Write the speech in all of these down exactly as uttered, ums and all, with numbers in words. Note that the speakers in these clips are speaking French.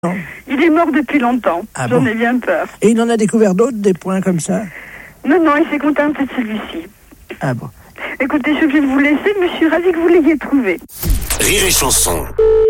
Non. Il est mort depuis longtemps. Ah J'en bon ai bien peur. Et il en a découvert d'autres, des points comme ça? Non, non, il s'est contenté de celui-ci. Ah bon. Écoutez, je vais vous laisser, mais je suis ravie que vous l'ayez trouvé. Rire et chanson.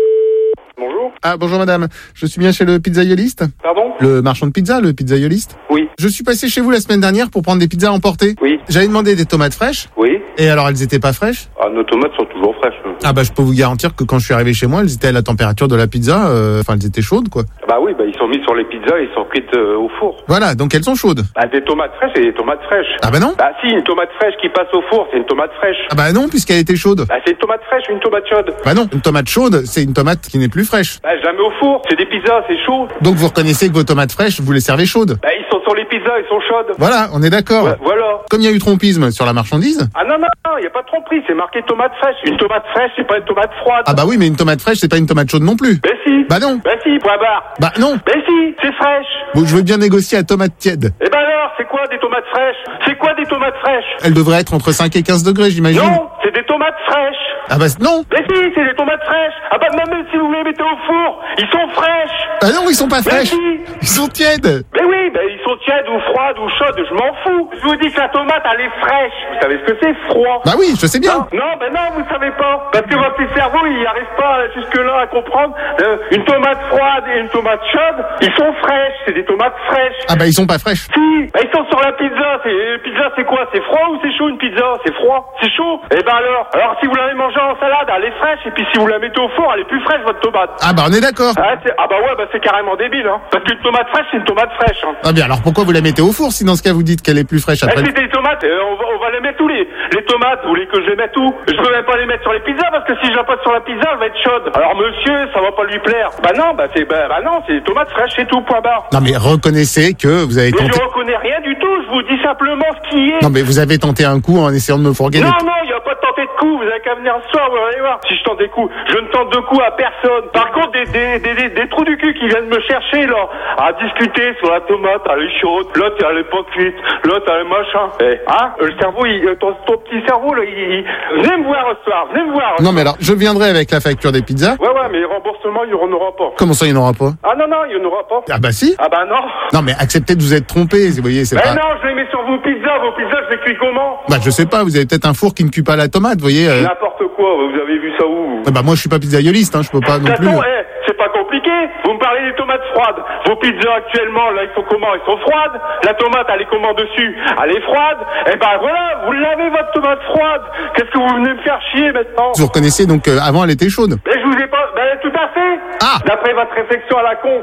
Bonjour. Ah, bonjour madame. Je suis bien chez le pizzaioliste? Pardon? Le marchand de pizza, le pizzaioliste? Oui. Je suis passé chez vous la semaine dernière pour prendre des pizzas à emporter. Oui. J'avais demandé des tomates fraîches. Oui. Et alors, elles étaient pas fraîches? Ah, nos tomates sont toujours fraîches. Ah bah, je peux vous garantir que quand je suis arrivé chez moi, elles étaient à la température de la pizza. euh, Enfin, elles étaient chaudes, quoi. Bah oui, bah ils sont mis sur les pizzas et ils sont cuites euh, au four. Voilà, donc elles sont chaudes. Bah des tomates fraîches et des tomates fraîches. Ah bah non? Bah si, une tomate fraîche qui passe au four, c'est une tomate fraîche. Ah bah non, puisqu'elle était chaude. Bah c'est une tomate fraîche ou une tomate chaude. Bah non, une tomate chaude, c'est une tomate qui n'est plus fraîche. Bah je la mets au four, c'est des pizzas, c'est chaud. Donc vous reconnaissez que vos tomates fraîches, vous les servez chaudes. Bah ils sont sur les pizzas, ils sont chaudes. Voilà, on est d'accord. Ouais, voilà. Comme il y a eu trompisme sur la marchandise. Ah non, non, non, y a pas de tromperie, c'est marqué tomate fraîche. Une tomate fraîche, c'est pas une tomate froide. Ah bah oui, mais une tomate fraîche, c'est pas une tomate chaude non plus. Bah si. Bah non. Bah si, point barre. Bah non. Bah si, c'est fraîche. Bon, je veux bien négocier à tomate tiède. Et ben alors, c'est quoi des tomates fraîches? C'est quoi des tomates fraîches? Elle devrait être entre cinq et quinze degrés, j'imagine. Non, c'est des tomates fraîches. Ah bah non. Mais si, c'est des tomates fraîches. Ah bah même si vous les mettez au four, ils sont fraîches. Ah non, ils sont pas Mais fraîches. si. Ils sont tièdes. Mais oui, ben ils sont tièdes ou froides ou chaudes, je m'en fous. Je vous dis que la tomate, elle est fraîche. Vous savez ce que c'est, froid? Bah oui, je sais bien. Non, non, ben non, vous savez pas. Parce que votre petit cerveau, il arrive pas jusque-là à comprendre. Euh, une tomate froide et une tomate chaude, ils sont fraîches. C'est des tomates fraîches. Ah bah ils sont pas fraîches. Si, ben, ils sont sur la pizza. C'est, euh, pizza, c'est quoi? C'est froid ou c'est chaud une pizza? C'est froid. C'est chaud. Et ben alors, alors si vous l'avez mangée en salade, elle est fraîche. Et puis si vous la mettez au four, elle est plus fraîche, votre tomate. Ah bah on est d'accord. Ah, c'est- ah bah ouais, bah c'est carrément débile, hein. Parce qu'une tomate fraîche, c'est une tomate fraîche, hein. Ah bien, alors pourquoi vous la mettez au four si dans ce cas vous dites qu'elle est plus fraîche Eh, après? c'est des tomates, euh, on, va, on va les mettre où les, les tomates? Vous voulez que je les mette où? Je peux même pas les mettre sur les pizzas parce que si je la pose sur la pizza, elle va être chaude. Alors monsieur, ça va pas lui plaire. Bah non, bah c'est bah, bah non, c'est des tomates fraîches, c'est tout, point barre. Non mais reconnaissez que vous avez Mais tenté... je reconnais rien du tout, je vous dis simplement ce qui est. Non mais vous avez tenté un coup en essayant de me fourguer des... Non, non, il n'y a pas de tenter de coup, vous avez qu'à venir ce soir, vous allez voir. Si je tente des coups, je ne tente de coups à personne. Par contre, des, des, des, des, des trous du cul qui viennent me chercher, là, à discuter sur la tomate, elle est chaude, l'autre, elle est pas cuite, l'autre, elle est machin. Eh, hein, le cerveau, il, ton, ton petit cerveau, là, il, il... Venez me voir ce soir, venez me voir. Non mais alors, je viendrai avec la facture des pizzas. Ouais, ouais, mais remboursement, il n'y en aura pas. Comment ça, il n'y en aura pas? Ah non, non, il n'y en aura pas. Ah bah si. Ah bah non. Non mais acceptez de vous être trompé, vous voyez, c'est Mais pas... non, je les mets sur vos pizzas, vos pizzas, je les cuis comment? Bah je sais pas, vous avez peut-être un four qui ne cuit pas la tomate, vous voyez. euh. N'importe quoi, vous avez vu ça où? Ah bah moi je suis pas pizzaioliste, hein, je peux pas De non toute plus... façon, eh, c'est pas compliqué. Vous me parlez des tomates froides. Vos pizzas actuellement, là, ils sont comment? Ils sont froides. La tomate, elle est comment dessus? Elle est froide. Eh ben voilà, vous l'avez votre tomate froide. Qu'est-ce que vous venez me faire chier maintenant? Vous reconnaissez donc euh, avant elle était chaude. Mais je vous ai pas... Ben tout à fait. Ah. D'après votre réflexion à la con.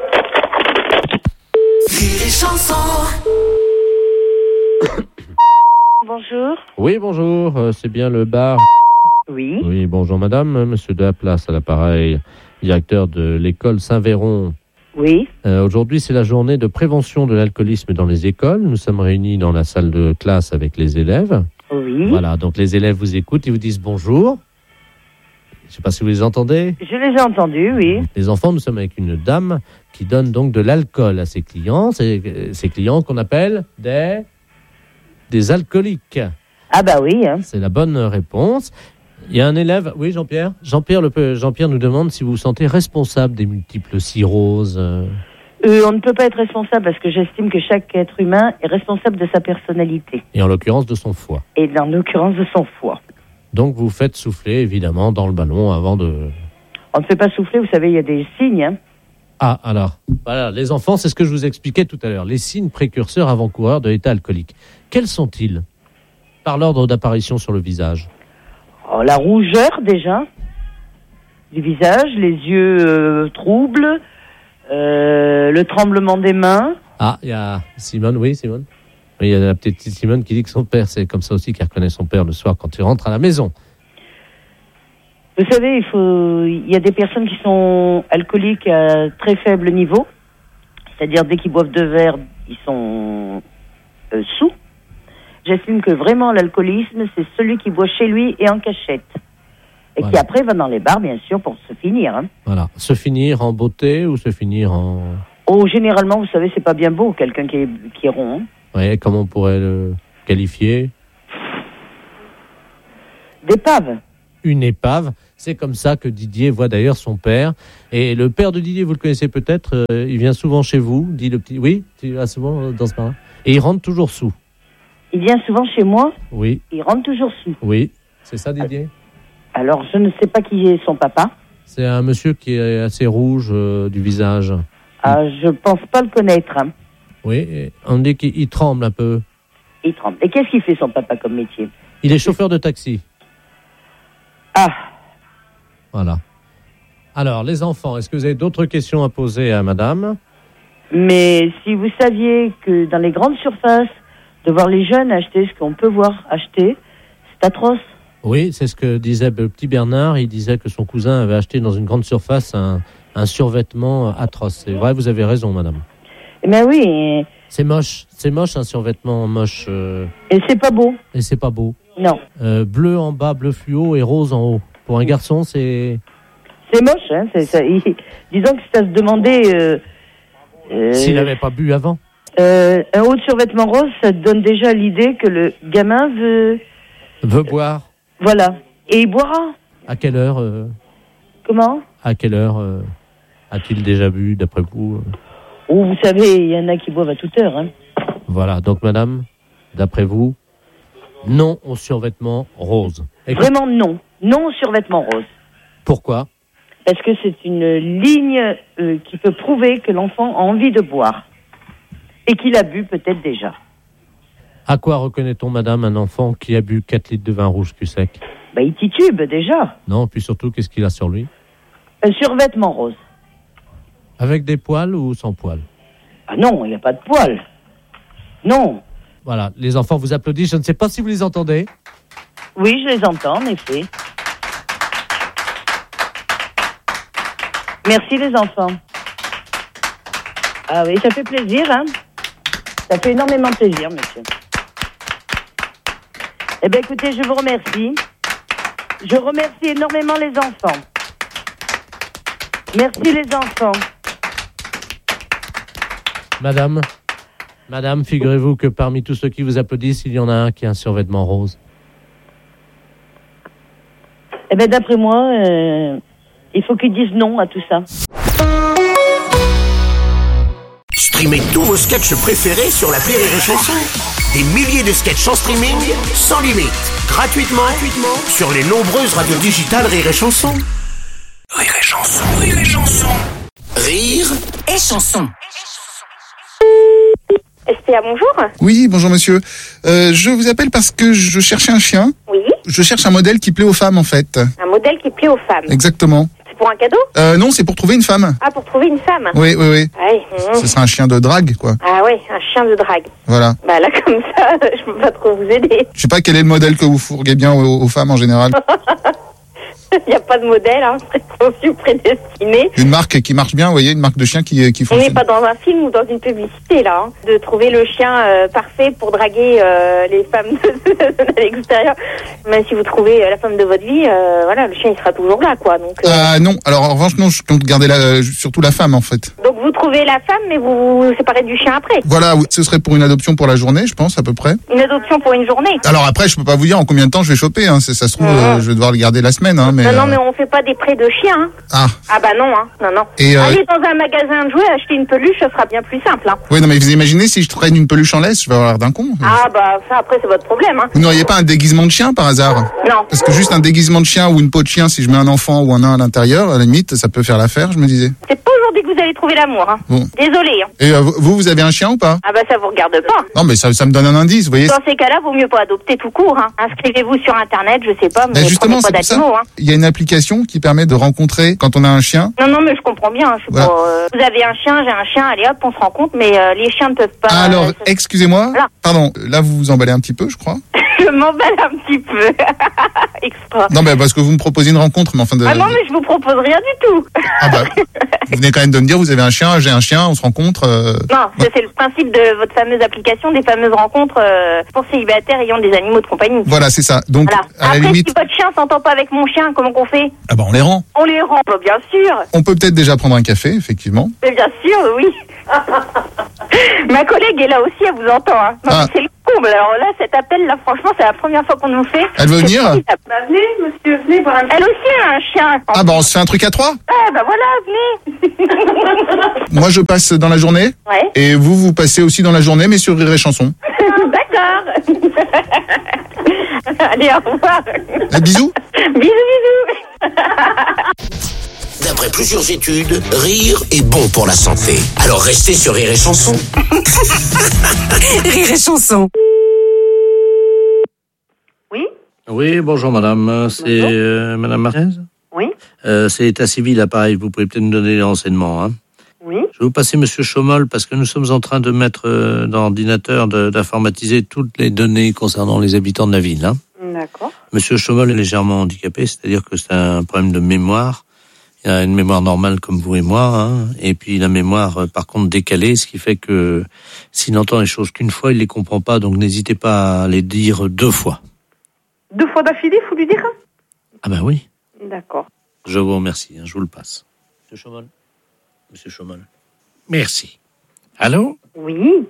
Rire et chanson. Bonjour. Oui, bonjour, euh, c'est bien le bar. Oui. Oui, bonjour madame, euh, monsieur de la place à l'appareil, directeur de l'école Saint-Véron. Oui. Euh, aujourd'hui, c'est la journée de prévention de l'alcoolisme dans les écoles. Nous sommes réunis dans la salle de classe avec les élèves. Oui. Voilà, donc les élèves vous écoutent, ils vous disent bonjour. Je ne sais pas si vous les entendez. Je les ai entendus, oui. Les enfants, nous sommes avec une dame qui donne donc de l'alcool à ses clients. C'est euh, ces clients qu'on appelle des, des alcooliques. Ah bah oui, hein. C'est la bonne réponse. Il y a un élève, oui Jean-Pierre Jean-Pierre, le, Jean-Pierre nous demande si vous vous sentez responsable des multiples cirrhoses. Euh... Euh, on ne peut pas être responsable parce que j'estime que chaque être humain est responsable de sa personnalité. Et en l'occurrence de son foie. Et dans l'occurrence de son foie. Donc vous faites souffler évidemment dans le ballon avant de... On ne fait pas souffler, vous savez, il y a des signes, hein. Ah alors, voilà, les enfants, c'est ce que je vous expliquais tout à l'heure. Les signes précurseurs avant-coureurs de l'état alcoolique. Quels sont-ils? Par l'ordre d'apparition sur le visage. Oh, la rougeur déjà du visage, les yeux euh, troubles, euh, le tremblement des mains. Ah, il y a Simone, oui Simone. Oui, il y a la petite Simone qui dit que son père, c'est comme ça aussi qu'elle reconnaît son père le soir quand il rentre à la maison. Vous savez, il faut, il y a des personnes qui sont alcooliques à très faible niveau, c'est-à-dire dès qu'ils boivent deux verres, ils sont euh, sous. J'estime que vraiment l'alcoolisme, c'est celui qui boit chez lui et en cachette. Et Voilà. qui après va dans les bars, bien sûr, pour se finir. Hein. Voilà. Se finir en beauté ou se finir en... Oh, généralement, vous savez, c'est pas bien beau, quelqu'un qui est, qui est rond. Hein. Ouais, comment on pourrait le qualifier? D'épave. une épave. C'est comme ça que Didier voit d'ailleurs son père. Et le père de Didier, vous le connaissez peut-être, euh, il vient souvent chez vous, dit le petit. Oui, tu vas souvent euh, dans ce bar. Et il rentre toujours sous. Il vient souvent chez moi. Oui. Il rentre toujours sous. Oui, c'est ça Didier. Alors, je ne sais pas qui est son papa. C'est un monsieur qui est assez rouge euh, du visage. Ah, je pense pas le connaître. Hein. Oui, et on dit qu'il il tremble un peu. Il tremble. Et qu'est-ce qu'il fait son papa comme métier? Il est chauffeur de taxi. Ah. Voilà. Alors, les enfants, est-ce que vous avez d'autres questions à poser à madame? Mais si vous saviez que dans les grandes surfaces, de voir les jeunes acheter ce qu'on peut voir acheter, c'est atroce. Oui, c'est ce que disait le petit Bernard. Il disait que son cousin avait acheté dans une grande surface un, un survêtement atroce. C'est vrai, vous avez raison, madame. Eh bien oui. Et, C'est moche. C'est moche, un survêtement moche. euh, et c'est pas beau. et c'est pas beau. Non. Euh, bleu en bas, bleu fluo et rose en haut. Pour un garçon, c'est... C'est moche. Hein. C'est, ça, il, disons que c'est à se demander... Euh, euh, S'il n'avait pas bu avant. euh, un haut de survêtement rose, ça te donne déjà l'idée que le gamin veut... Veut boire. Voilà. Et il boira. À quelle heure euh, Comment? À quelle heure euh, a-t-il déjà bu, d'après vous euh Oh, vous savez, il y en a qui boivent à toute heure. Hein. Voilà. Donc, madame, d'après vous, non au survêtement rose. Et Vraiment non. Non au survêtement rose. pourquoi? Parce que c'est une ligne euh, qui peut prouver que l'enfant a envie de boire. Et qu'il a bu peut-être déjà. À quoi reconnaît-on, madame, un enfant qui a bu quatre litres de vin rouge cul sec? Bah, il titube déjà. Non, puis surtout, qu'est-ce qu'il a sur lui? Un survêtement rose. Avec des poils ou sans poils? Ah non, il n'y a pas de poils. Non. Voilà, les enfants vous applaudissent. Je ne sais pas si vous les entendez. Oui, je les entends, en effet. Merci les enfants. Ah oui, ça fait plaisir, hein. Ça fait énormément plaisir, monsieur. Eh bien, écoutez, je vous remercie. Je remercie énormément les enfants. Merci les enfants. Madame, madame, figurez-vous que parmi tous ceux qui vous applaudissent, il y en a un qui a un survêtement rose. Eh bien, d'après moi, euh, il faut qu'ils disent non à tout ça. Streamez tous vos sketchs préférés sur l'appli Rire et Chanson. Des milliers de sketchs en streaming, sans limite, gratuitement, gratuitement sur les nombreuses radios digitales Rire et Chanson. Rire et Chanson, Rire et Chanson. Rire et Chanson. S P A, bonjour. Oui, bonjour monsieur. Euh, je vous appelle parce que je cherchais un chien. Oui. Je cherche un modèle qui plaît aux femmes en fait. Un modèle qui plaît aux femmes. Exactement. C'est pour un cadeau? Euh, non, c'est pour trouver une femme. Ah, pour trouver une femme? Oui, oui, oui. Ouais. Mmh. Ce sera un chien de drague, quoi. Ah ouais, un chien de drague. Voilà. Bah là, comme ça, je peux pas trop vous aider. Je sais pas quel est le modèle que vous fourguez bien aux, aux femmes en général. Il n'y a pas de modèle, hein, préconçu, prédestiné. Une marque qui marche bien, vous voyez, une marque de chien qui, qui On fonctionne. n'est pas dans un film ou dans une publicité, là. Hein, de trouver le chien euh, parfait pour draguer euh, les femmes de, de l'extérieur. Même si vous trouvez euh, la femme de votre vie, euh, voilà, le chien, il sera toujours là, quoi. Donc, euh... Ah non, alors en revanche, non, je compte garder la, surtout la femme, en fait. Donc vous trouvez la femme, mais vous vous séparez du chien après. Voilà, oui, ce serait pour une adoption pour la journée, je pense, à peu près. Une adoption pour une journée. Alors après, je peux pas vous dire en combien de temps je vais choper, hein. Ça se trouve, Mmh. euh, je vais devoir le garder la semaine, hein, mais... Non, non, euh, mais on fait pas des prêts de chiens. Hein. Ah. Ah bah non, hein. Non, non. Et euh... Allez dans un magasin de jouets, acheter une peluche, ça sera bien plus simple. Hein. Oui, non, mais vous imaginez si je traîne une peluche en laisse, je vais avoir l'air d'un con. Ah bah ça, après, c'est votre problème. Hein. Vous n'auriez pas un déguisement de chien par hasard? Non. Parce que juste un déguisement de chien ou une peau de chien, si je mets un enfant ou un nain à l'intérieur, à la limite, ça peut faire l'affaire, je me disais. C'est pas aujourd'hui que vous allez trouver l'amour. Hein. Bon. Désolé. Hein. Et euh, vous, vous avez un chien ou pas? Ah bah ça vous regarde pas. Non, mais ça, ça me donne un indice, vous voyez. Dans ces cas-là, vaut mieux pas adopter tout court. Hein. Inscrivez-vous sur Internet, je sais pas, mais Ben justement, prenez pas c'est pour d'animaux. ça. Hein. Il y a une application qui permet de rencontrer quand on a un chien. Non, non, mais je comprends bien. Je sais Voilà. pas, euh, vous avez un chien, j'ai un chien, allez hop, on se rencontre, mais euh, les chiens ne peuvent pas... Alors, euh, excusez-moi. Voilà. Pardon, là vous vous emballez un petit peu, je crois. je m'emballe un petit peu. Extra. Non, mais parce que vous me proposez une rencontre, mais enfin de. Ah non, mais je vous propose rien du tout. Ah bah, vous venez quand même de me dire, vous avez un chien, j'ai un chien, on se rencontre. Euh... Non, ça, c'est le principe de votre fameuse application, des fameuses rencontres euh, pour célibataires ayant des animaux de compagnie. Voilà, c'est ça. Donc, Voilà. à la Après, limite. si votre chien s'entend pas avec mon chien, comment qu'on fait? Ah bah, on les rend. On les rend, bah, bien sûr. On peut peut-être déjà prendre un café, effectivement. Mais bien sûr, oui. Ma collègue est là aussi, elle vous entend. Hein. Non, Ah. mais c'est le con, mais alors là, cet appel, là, franchement, c'est la première fois qu'on nous fait. Elle veut venir? Bah, venez, monsieur, venez voir un... Elle aussi a un chien. Ah bah on se fait un truc à trois? Ah bah voilà, venez. Moi je passe dans la journée. Ouais. Et vous, vous passez aussi dans la journée, mais sur Rire et Chanson. D'accord. Allez, au revoir. Ah, bisous. Bisous, bisous. D'après plusieurs études, rire est bon pour la santé. Alors restez sur Rire et Chanson. Rire et Chanson. Oui. Oui, bonjour madame, c'est euh, madame Martinez. Oui. Euh, c'est état civil, pareil, vous pouvez peut-être nous donner les renseignements. Hein. Oui. Je vais vous passer monsieur Chaumol parce que nous sommes en train de mettre euh, dans l'ordinateur, de, d'informatiser toutes les données concernant les habitants de la ville. Hein. D'accord. Monsieur Chaumol est légèrement handicapé, c'est-à-dire que c'est un problème de mémoire. Il a une mémoire normale comme vous et moi, hein, et puis la mémoire euh, par contre décalée, ce qui fait que s'il entend les choses qu'une fois, il les comprend pas, donc n'hésitez pas à les dire deux fois. Deux fois d'affilée, faut lui dire? Ah ben oui. D'accord. Je vous remercie, hein, je vous le passe. Monsieur Chaumol. Monsieur Chaumol. Merci. Allô? Oui.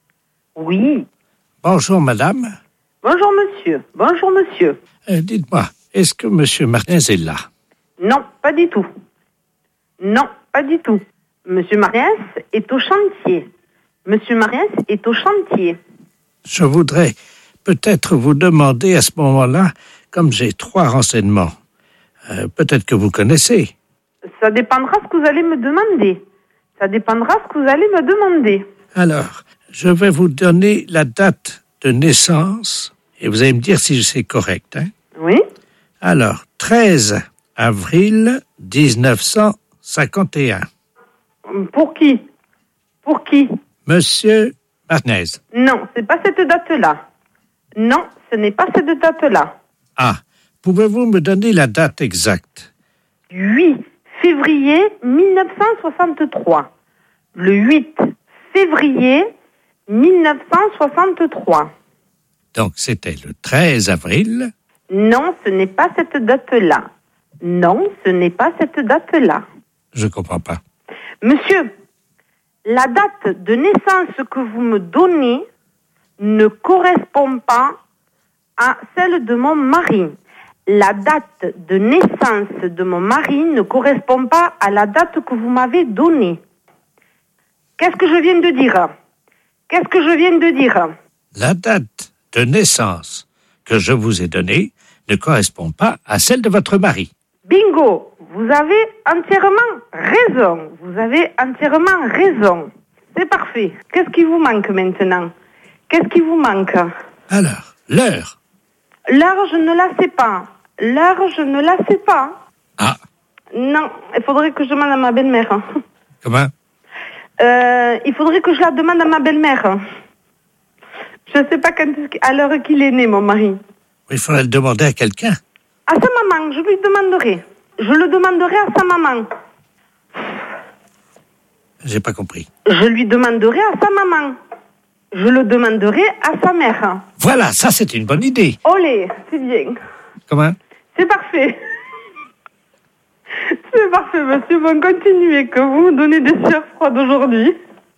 Oui. Bonjour madame. Bonjour monsieur. Bonjour monsieur. Euh, dites-moi, est-ce que monsieur Martinez est là? Non, pas du tout. Non, pas du tout. Monsieur Martinez est au chantier. Monsieur Martinez est au chantier. Je voudrais peut-être vous demander à ce moment-là, comme j'ai trois renseignements, euh, peut-être que vous connaissez. Ça dépendra ce que vous allez me demander. Ça dépendra ce que vous allez me demander. Alors, je vais vous donner la date de naissance et vous allez me dire si c'est correct. Hein? Oui. Alors, treize avril dix-neuf cent cinquante et un. Pour qui? Pour qui? Monsieur Martinez. Non, c'est pas cette date-là. Non, ce n'est pas cette date-là. Ah, pouvez-vous me donner la date exacte? huit février mille neuf cent soixante-trois. Le huit février mille neuf cent soixante-trois. Donc, c'était le treize avril. Non, ce n'est pas cette date-là. Non, ce n'est pas cette date-là. Je comprends pas. Monsieur, la date de naissance que vous me donnez ne correspond pas à celle de mon mari. La date de naissance de mon mari ne correspond pas à la date que vous m'avez donnée. Qu'est-ce que je viens de dire? Qu'est-ce que je viens de dire? La date de naissance que je vous ai donnée ne correspond pas à celle de votre mari. Bingo! Vous avez entièrement raison. Vous avez entièrement raison. C'est parfait. Qu'est-ce qui vous manque maintenant? Qu'est-ce qui vous manque? Alors, l'heure. L'heure, je ne la sais pas. L'heure, je ne la sais pas. Ah. Non, il faudrait que je demande à ma belle-mère. Comment? Euh, il faudrait que je la demande à ma belle-mère. Je ne sais pas quand est-ce, à l'heure qu'il est né, mon mari. Il faudrait le demander à quelqu'un. À sa maman, je lui demanderai. Je le demanderai à sa maman. J'ai pas compris. Je lui demanderai à sa maman. Je le demanderai à sa mère. Voilà, ça c'est une bonne idée. Olé, c'est bien. Comment? C'est parfait. C'est parfait, monsieur. Bon, continuez, que vous me donnez des sueurs froides aujourd'hui.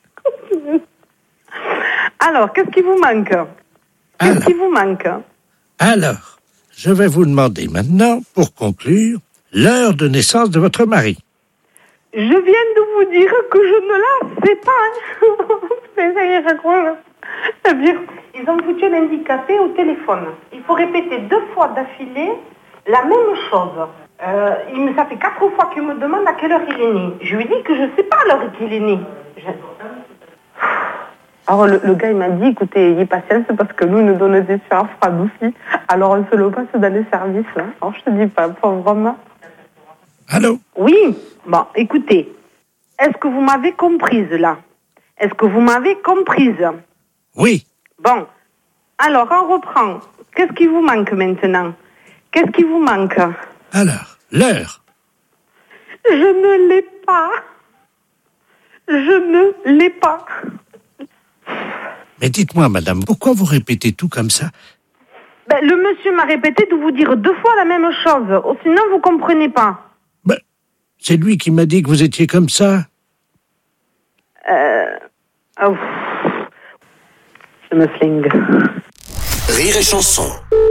Alors, qu'est-ce qui vous manque? Qu'est-ce Alors. qui vous manque? Alors, je vais vous demander maintenant, pour conclure, l'heure de naissance de votre mari. Je viens de vous dire que je ne la sais pas. Mais ça y est, je crois. C'est-à-dire, ils ont foutu l'handicapé au téléphone. Il faut répéter deux fois d'affilée la même chose. Euh, il me, ça fait quatre fois qu'il me demande à quelle heure il est né. Je lui dis que je ne sais pas à l'heure qu'il est né. Je... Alors le, le gars il m'a dit, écoutez, ayez patience parce que nous, nous donnons des sueurs froides aussi. Alors on se le passe dans les services. Hein. Alors je te dis pas, vraiment. Allô? Oui, bon, écoutez, est-ce que vous m'avez comprise là? Est-ce que vous m'avez comprise? Oui. Bon, alors on reprend. Qu'est-ce qui vous manque maintenant? Qu'est-ce qui vous manque? Alors, l'heure. Je ne l'ai pas. Je ne l'ai pas. Mais dites-moi, madame, pourquoi vous répétez tout comme ça? Ben, le monsieur m'a répété de vous dire deux fois la même chose. Oh, sinon, vous comprenez pas. Ben, c'est lui qui m'a dit que vous étiez comme ça. Euh... Oh. je me flingue. Rire et chanson.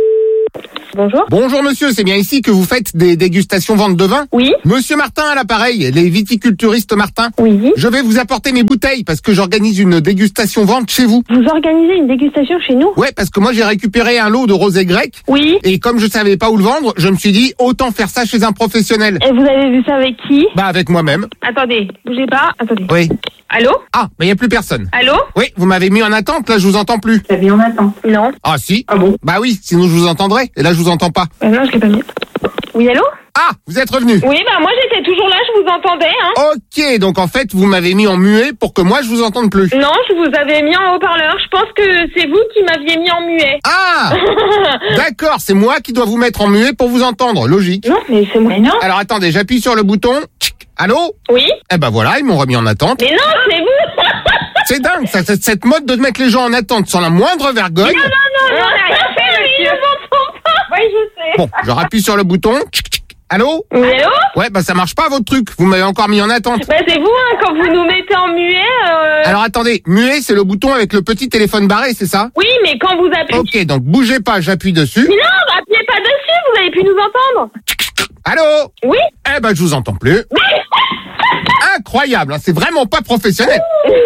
Bonjour. Bonjour monsieur, c'est bien ici que vous faites des dégustations vente de vin? Oui. Monsieur Martin à l'appareil, les viticulturistes Martin. Oui. Je vais vous apporter mes bouteilles parce que j'organise une dégustation vente chez vous. Vous organisez une dégustation chez nous? Ouais, parce que moi j'ai récupéré un lot de rosé grec. Oui. Et comme je savais pas où le vendre, je me suis dit autant faire ça chez un professionnel. Et vous avez vu ça avec qui? Bah avec moi-même. Attendez, bougez pas. Attendez. Oui. Allô? Ah, bah y a plus personne. Allô? Oui, vous m'avez mis en attente, là je vous entends plus. T'as mis en attente? Non. Ah si. Ah bon? Bah oui, sinon je vous entendrais. Et là je vous entends pas. Euh, non, je l'ai pas mis. Oui, allô? Ah, vous êtes revenu. Oui, bah moi j'étais toujours là, je vous entendais, hein. Ok, donc en fait vous m'avez mis en muet pour que moi je vous entende plus. Non, je vous avais mis en haut-parleur. Je pense que c'est vous qui m'aviez mis en muet. Ah, d'accord, c'est moi qui dois vous mettre en muet pour vous entendre, logique. Non, mais c'est moi. Mais non. Alors attendez, j'appuie sur le bouton. Tchic. Allô? Oui. Eh ben voilà, ils m'ont remis en attente. Mais non, c'est vous. C'est dingue, ça, cette, cette mode de mettre les gens en attente sans la moindre vergogne. Non, non, non, non, on n'a rien fait, lui, il ne m'entend pas. Oui, je sais. Bon, je rappuie sur le bouton. Tchic, tchic. Allô? Oui, allô? Ouais, bah ça marche pas votre truc, vous m'avez encore mis en attente. Bah c'est vous, hein, quand vous nous mettez en muet. Euh... Alors attendez, muet c'est le bouton avec le petit téléphone barré, c'est ça? Oui, mais quand vous appuyez... Ok, donc bougez pas, j'appuie dessus. Mais non, appuyez pas dessus, vous avez pu nous entendre. Allô? Oui? Eh ben je vous entends plus. Incroyable, hein, c'est vraiment pas professionnel.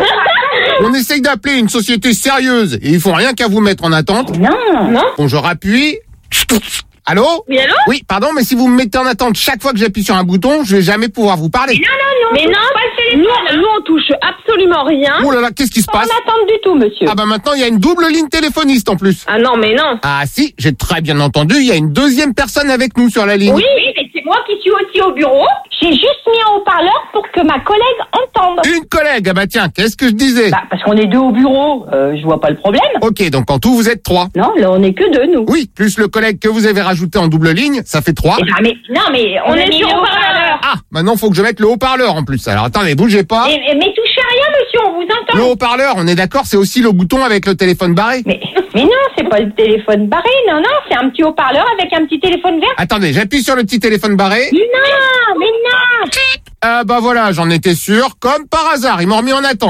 On essaye d'appeler une société sérieuse et ils font rien qu'à vous mettre en attente. Non. Non. Bon, je rappuie. Allô? Oui, allô? Oui, pardon, mais si vous me mettez en attente chaque fois que j'appuie sur un bouton, je vais jamais pouvoir vous parler. Mais non, non, non. Mais non, pas le téléphone. Nous, nous, on touche absolument rien. Oh là là, qu'est-ce qui se Pas en passe? attente du tout, monsieur. Ah bah maintenant, il y a une double ligne téléphoniste en plus. Ah non, mais non. Ah si, j'ai très bien entendu, il y a une deuxième personne avec nous sur la ligne. Oui, oui, mais c'est moi qui suis aussi au bureau. J'ai juste mis un haut-parleur pour que ma collègue entende. Une collègue, ah bah tiens, qu'est-ce que je disais? Bah, parce qu'on est deux au bureau, euh, je vois pas le problème. Ok, donc en tout, vous êtes trois. Non, là, on est que deux, nous. Oui, plus le collègue que vous avez rajouté en double ligne, ça fait trois. Eh ben, mais, non, mais on, On a est mis sur le haut-parleur. Ah, maintenant, faut que je mette le haut-parleur en plus. Alors attendez, bougez pas. Et, et- mais touchez à rien, monsieur, on vous entend. Le haut-parleur, on est d'accord, c'est aussi le bouton avec le téléphone barré. Mais, mais non, c'est pas le téléphone barré, non, non, c'est un petit haut-parleur avec un petit téléphone vert. Attendez, j'appuie sur le petit téléphone barré. Mais non, mais non. Ah bah voilà, j'en étais sûr, comme par hasard, ils m'ont remis en attente.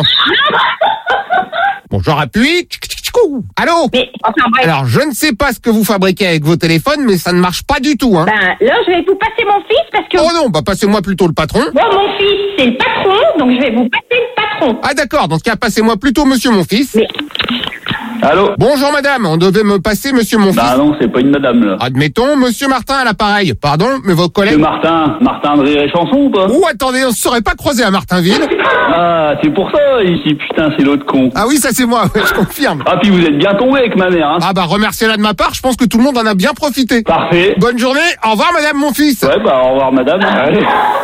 Bon, je rappuie. Tchic, tchic, tchic, ouh. Allô? Mais, enfin, bref. Alors, je ne sais pas ce que vous fabriquez avec vos téléphones, mais ça ne marche pas du tout, hein. Ben, là, je vais vous passer mon fils parce que... Oh non, bah passez-moi plutôt le patron. Bon, mon fils, c'est le patron, donc je vais vous passer le patron. Ah d'accord, dans ce cas, passez-moi plutôt monsieur mon fils. Mais, Allô? Bonjour madame, on devait me passer monsieur mon fils. Bah non, c'est pas une madame, là. Admettons, monsieur Martin à l'appareil. Pardon, mais vos C'est collègues... Martin. Martin de Rire et Chanson ou pas? Oh, attendez, on se serait pas croisé à Martinville. Ah, c'est pour ça, ici, putain, c'est l'autre con. Ah oui, ça c'est moi, ouais, je confirme. Ah, puis vous êtes bien tombé avec ma mère, hein. Ah bah remerciez-la de ma part, je pense que tout le monde en a bien profité. Parfait. Bonne journée, au revoir madame mon fils. Ouais, bah au revoir, madame. Allez.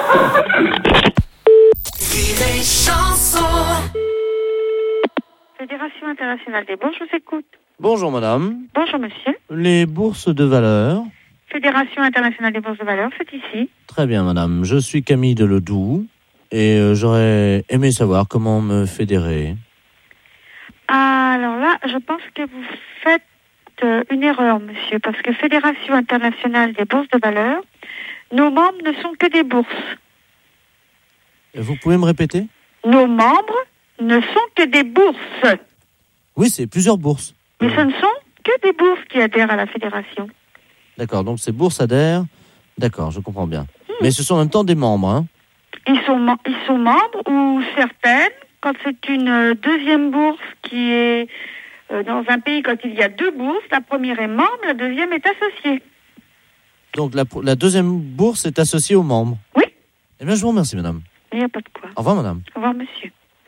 Fédération internationale des bourses, je vous écoute. Bonjour madame. Bonjour monsieur. Les bourses de valeur. Fédération internationale des bourses de valeur, c'est ici. Très bien madame, je suis Camille Deledoux et euh, j'aurais aimé savoir comment me fédérer. Alors là, je pense que vous faites euh, une erreur, monsieur, parce que Fédération internationale des bourses de valeur, nos membres ne sont que des bourses. Vous pouvez me répéter? Nos membres ne sont que des bourses. Oui, c'est plusieurs bourses. Mais ce ne sont que des bourses qui adhèrent à la fédération. D'accord, donc ces bourses adhèrent. D'accord, je comprends bien. Hmm. Mais ce sont en même temps des membres, hein? Ils sont, mem- ils sont membres ou certaines, quand c'est une euh, deuxième bourse qui est euh, dans un pays, quand il y a deux bourses, la première est membre, la deuxième est associée. Donc la, la deuxième bourse est associée aux membres? Oui. Eh bien, je vous remercie, madame. Il n'y a pas de quoi. Au revoir, madame. Au revoir, monsieur.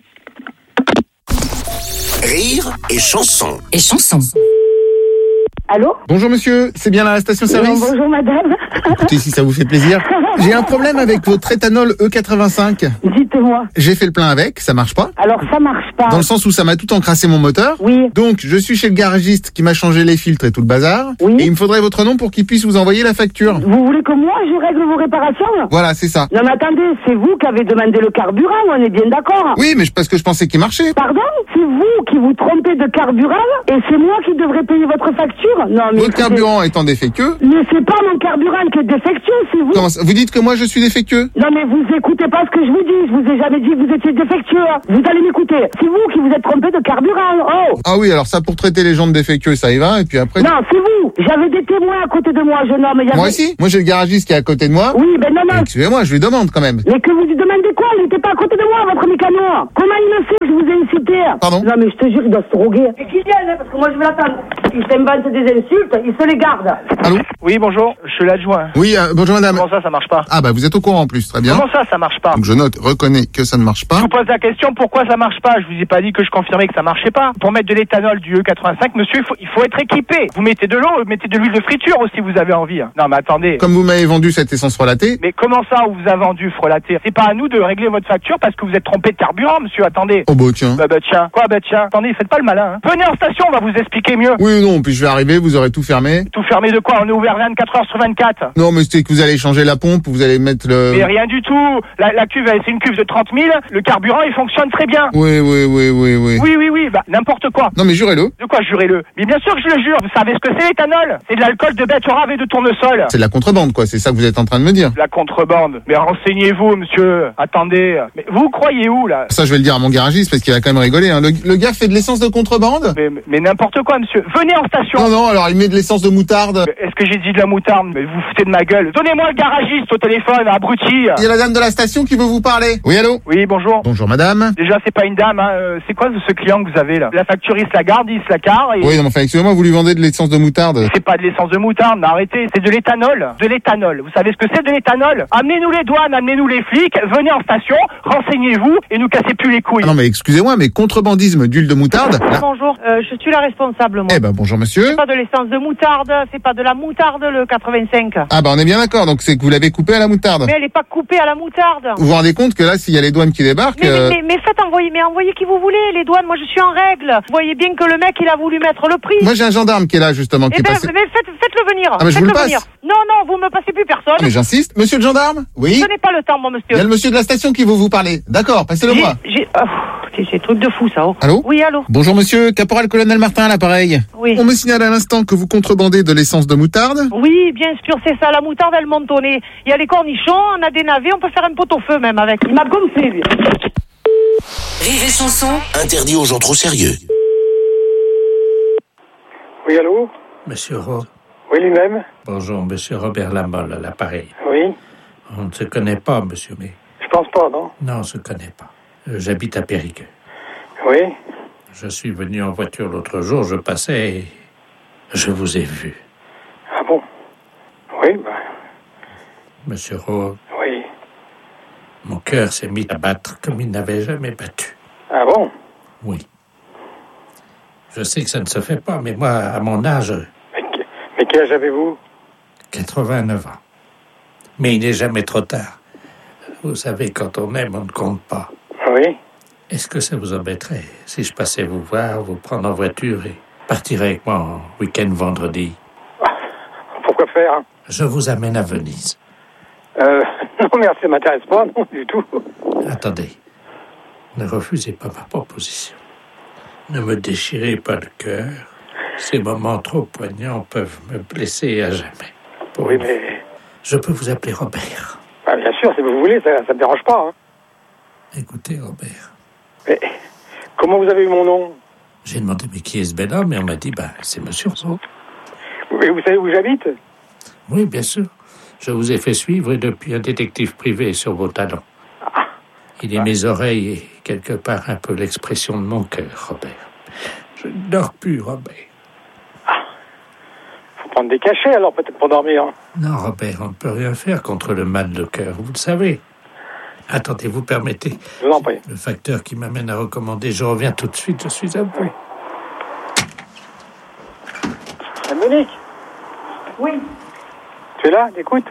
Rire et chanson. Et chanson. allô? Bonjour monsieur, c'est bien la station-service? Oui, bonjour madame. Écoutez, si ça vous fait plaisir. J'ai un problème avec votre éthanol E quatre-vingt-cinq. Dites-moi. J'ai fait le plein avec, ça marche pas. Alors, ça marche pas. Dans le sens où ça m'a tout encrassé mon moteur. Oui. Donc, je suis chez le garagiste qui m'a changé les filtres et tout le bazar. Oui. Et il me faudrait votre nom pour qu'il puisse vous envoyer la facture. Vous voulez que moi, je règle vos réparations? Voilà, c'est ça. Non, mais attendez, c'est vous qui avez demandé le carburant, on est bien d'accord? Oui, mais je- parce que je pensais qu'il marchait. Pardon? C'est vous vous qui vous trompez de carburant et c'est moi qui devrais payer votre facture. Non, mais Votre carburant étant défectueux. Mais c'est pas mon carburant qui est défectueux, c'est vous. Comment ça Vous dites que moi je suis défectueux? Non, mais vous écoutez pas ce que je vous dis. Je vous ai jamais dit que vous étiez défectueux. Vous allez m'écouter. C'est vous qui vous êtes trompé de carburant. Oh. Ah oui, alors ça pour traiter les gens de défectueux, ça y va, et puis après... Non, c'est vous. J'avais des témoins à côté de moi, jeune homme. Il y avait... Moi aussi. Moi j'ai le garagiste qui est à côté de moi. Oui, ben non, non. Excusez-moi, je lui demande quand même. Mais que vous lui demandez quoi? Il n'était pas à côté de moi, votre mécano. Comment il le sait que je vous ai incité? Pardon? Non, mais je te jure, il doit se droguer. Et qu'il vienne, hein, parce que moi je vais l'attendre. Il s'invente des insultes, il se les garde. Allô? Oui, bonjour, je suis l'adjoint. Oui, euh, bonjour madame. Comment ça, ça marche pas? Ah bah vous êtes au courant en plus, très bien. Comment ça, ça marche pas? Donc je note, reconnais que ça ne marche pas. Je vous pose la question, pourquoi ça marche pas? Je vous ai pas dit que je confirmais que ça marchait pas. Pour mettre de l'éthanol du E quatre-vingt-cinq, monsieur, il faut, il faut être équipé. Vous mettez de l'eau, vous mettez de l'huile de friture aussi, vous avez envie. Non, mais attendez. Comme vous m'avez vendu cette essence relatée. Mais comment ça, on vous a vendu frelaté? C'est pas à nous de régler votre facture parce que vous êtes trompé de carburant, monsieur, attendez. Oh bah tiens. Bah bah tiens. Quoi, bah tiens. Attendez, faites pas le malin, hein. Venez en station, on va vous expliquer mieux. Oui, non, puis je vais arriver, vous aurez tout fermé. Tout fermé de quoi? On est ouvert vingt-quatre heures sur vingt-quatre. Non, mais c'est que vous allez changer la pompe, vous allez mettre le... Mais rien du tout. La, la cuve, c'est une cuve de trente mille. Le carburant, il fonctionne très bien. Oui, oui, oui, oui, oui. Oui, oui, oui. Bah, n'importe quoi. Non, mais jurez-le. De quoi jurez-le? Mais bien sûr que je le jure. Vous savez ce que c'est, l'éthanol? C'est de l'alcool de betterave et de tournesol. C'est de la contrebande, quoi. C'est ça que vous êtes en train de me dire. La contrebande. Mais renseignez-vous, monsieur. Attendez. Mais vous croyez où, là? Ça, je vais le dire à mon garagiste parce qu'il va quand même rigoler, hein. Le, le gars fait de l'essence de contrebande? Mais, mais, mais n'importe quoi, monsieur. Venez en station. Non, non, alors il met de l'essence de moutarde. Est-ce que j'ai dit de la moutarde? Mais vous vous foutez de ma gueule. Donnez-moi le garagiste au téléphone, abruti. Il y a la dame de la station qui veut vous parler. Oui, allô? Oui, bonjour. Bonjour, madame. Déjà, c'est pas une dame, hein. Euh, c'est quoi ce client que vous avez, là? La facture, il se la garde, il se la carre et... Oui, non, mais enfin, excusez-moi, vous lui vendez de l'essence de moutarde. C'est pas de l'essence de moutarde, mais arrêtez. C'est de l'éthanol. De l'éthanol. Vous savez ce que c'est de l'éthanol? Amenez-nous les douanes, amenez-nous les flics, venez en station, renseignez-vous et nous cassez plus les couilles. Ah non, mais excusez-moi, mais contrebandisme d'huile de moutarde? Là. Bonjour, euh, je suis la responsable, moi. Eh ben, bonjour, monsieur. C'est pas de l'essence de moutarde, c'est pas de la moutarde, le quatre-vingt-cinq. Ah bah, on est bien d'accord, donc c'est que vous l'avez coupé à la moutarde. Mais elle est pas coupée à la moutarde. Vous vous rendez compte que là, s'il y a les douanes qui débarquent... Mais, euh... mais, mais, mais faites envoyer, mais envoyez qui vous voulez, les douanes, moi je suis en règle. Vous voyez bien que le mec, il a voulu mettre le prix. Moi, j'ai un gendarme qui est là, justement, qui eh est ben, passé... mais faites, faites-le venir. Ah, mais je faites vous le le passe. venir. Non, non, vous me passez plus personne. Ah, mais j'insiste. Monsieur le gendarme? Oui? Je n'ai pas le temps, moi, monsieur. Il y a le monsieur de la station qui veut vous parler. D'accord, passez-le moi. J'ai... Oh, c'est, c'est truc de fou, ça. Oh. Allô? Oui, allô? Bonjour monsieur, caporal colonel Martin à l'appareil. Oui. On me signale à l'instant que vous contrebandez de l'essence de moutarde. Oui, bien sûr, c'est ça. La moutarde, elle monte au nez. Il y a les cornichons, on a des navets, on peut faire un pot-au-feu même avec. Il m'a gonflé, lui. Rire et chanson. Interdit aux gens trop sérieux. Oui, allô? Monsieur Rowe. Oui, lui-même. Bonjour, monsieur Robert Lamolle à l'appareil. Oui. On ne se connaît pas, monsieur, mais... Je pense pas, non? Non, on ne se connaît pas. Euh, J'habite à Périgueux. Oui. Je suis venu en voiture l'autre jour, je passais et je vous ai vu. Ah bon? Oui, ben... Monsieur Rowe. Oui. Mon cœur s'est mis à battre comme il n'avait jamais battu. Ah bon? Oui. Je sais que ça ne se fait pas, mais moi, à mon âge... Mais, mais quel âge avez-vous? quatre-vingt-neuf ans. Mais il n'est jamais trop tard. Vous savez, quand on aime, on ne compte pas. Oui. Est-ce que ça vous embêterait si je passais vous voir, vous prendre en voiture et partir avec moi en week-end vendredi? Pourquoi faire, hein? Je vous amène à Venise. Euh, non, merci, ça m'intéresse pas, non, du tout. Attendez. Ne refusez pas ma proposition. Ne me déchirez pas le cœur. Ces moments trop poignants peuvent me blesser à jamais. Pour oui, vous. mais... Je peux vous appeler Robert. Ah, bien sûr, si vous voulez, ça ne me dérange pas, hein. Écoutez, Robert. Mais comment vous avez eu mon nom? J'ai demandé, mais qui est ce bel homme? Et on m'a dit, ben, c'est monsieur Rowe. Oui, vous savez où j'habite? Oui, bien sûr. Je vous ai fait suivre depuis un détective privé sur vos talons. Ah. Il est ah. mes oreilles et quelque part un peu l'expression de mon cœur, Robert. Je ne dors plus, Robert. Ah. Faut prendre des cachets alors, peut-être pour dormir. Non, Robert, on ne peut rien faire contre le mal de cœur, vous le savez. Attendez, vous permettez? Je vous en prie. Le facteur qui m'amène à recommander, je reviens tout de suite, je suis à vous. Monique? Oui. Tu es là? Écoute.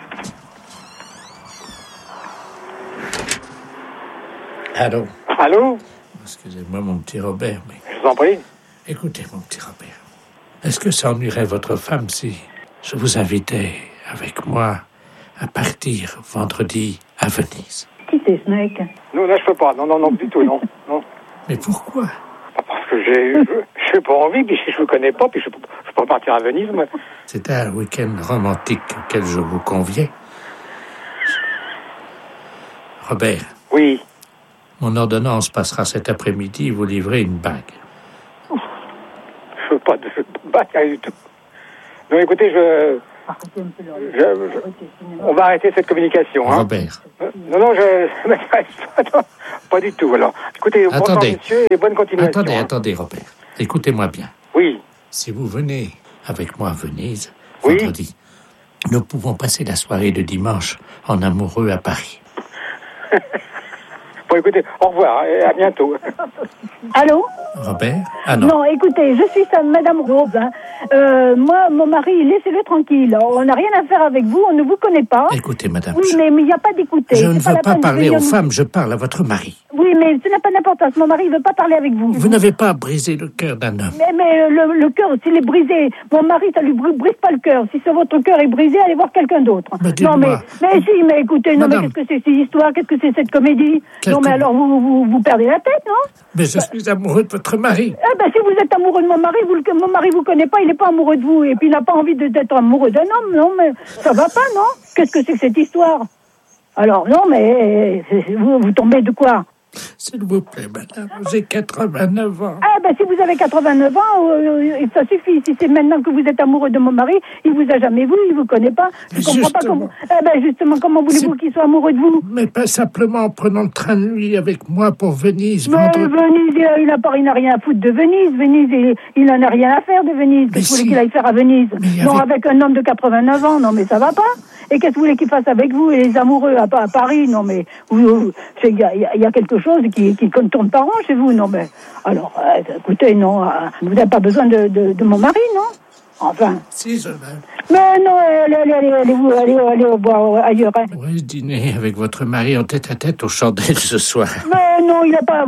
Allô? Allô? Excusez-moi, mon petit Robert, mais... Je vous en prie. Écoutez, mon petit Robert, est-ce que ça ennuierait votre femme si je vous invitais avec moi à partir vendredi à Venise? Qui c'est ce mec? Non, là, je peux pas. Non, non, non, du tout, non. non. Mais pourquoi? Parce que que j'ai, je n'ai pas envie, puis je ne vous connais pas, puis je ne peux pas partir à Venise, moi. C'est un week-end romantique auquel je vous conviens. Robert. Oui. Mon ordonnance passera cet après-midi, vous livrez une bague. Je ne veux pas de bague, rien du tout. Non, écoutez, je... je, je on va arrêter cette communication. Hein. Robert. Non, non, je... non, pas du tout, alors. Écoutez, bonsoir, monsieur, et bonne continuation. Attendez, hein. attendez, Robert. Écoutez-moi bien. Oui. Si vous venez avec moi à Venise, oui. vendredi, nous pouvons passer la soirée de dimanche en amoureux à Paris. Bon, écoutez, au revoir et à bientôt. Allô? Robert? Ah non. Non, écoutez, je suis sa Madame Rose. Hein. Euh, moi, mon mari, laissez-le tranquille. On n'a rien à faire avec vous, on ne vous connaît pas. Écoutez, madame. Oui, je... mais il n'y a pas d'écouter. Je ne pas veux pas parler aux nous... femmes, je parle à votre mari. Oui, mais ce n'a pas d'importance. Mon mari ne veut pas parler avec vous. Vous n'avez pas brisé le cœur d'un homme. Mais, mais le, le cœur, s'il est brisé, mon mari, ça lui brise pas le cœur. Si votre cœur est brisé, allez voir quelqu'un d'autre. Non, mais, mais si, mais écoutez, non, madame. mais qu'est-ce que c'est cette histoire? Qu'est-ce que c'est cette comédie? Quelle non, mais com... alors, vous, vous, vous perdez la tête, non? Mais je suis amoureux de votre mari. Eh ben, si vous êtes amoureux de mon mari, vous, mon mari vous connaît pas, il n'est pas amoureux de vous. Et puis, il n'a pas envie de, d'être amoureux d'un homme, non, mais ça va pas, non? Qu'est-ce que c'est que cette histoire? Alors, non, mais vous, vous tombez de quoi? S'il vous plaît, madame, j'ai quatre-vingt-neuf ans. Ah, ben, si vous avez quatre-vingt-neuf ans, euh, ça suffit. Si c'est maintenant que vous êtes amoureux de mon mari, il vous a jamais vu, il vous connaît pas. Je Mais comprends pas comment. Eh ben, justement, comment voulez-vous qu'il soit amoureux de vous? Mais pas simplement en prenant le train de nuit avec moi pour Venise. Mais vendredi. Venise, il n'a pas, il n'a rien à foutre de Venise. Venise, il, il en a rien à faire de Venise. Qu'est-ce que vous voulez qu'il aille faire à Venise? Non, avec un homme de quatre-vingt-neuf ans, non, mais ça va pas. Et qu'est-ce que vous voulez qu'il fasse avec vous et les amoureux à, à Paris? Non, mais il y a, y a quelque chose qui, qui ne tourne pas rond chez vous, non, mais alors, euh, écoutez, non, euh, vous n'avez pas besoin de, de, de mon mari, non? Enfin. Si, je veux. Mais non, allez, allez, allez, allez, allez, allez, allez, allez boire ailleurs. Hein. Oui, dîner avec votre mari en tête-à-tête aux chandelles ce soir. Mais non, il n'a pas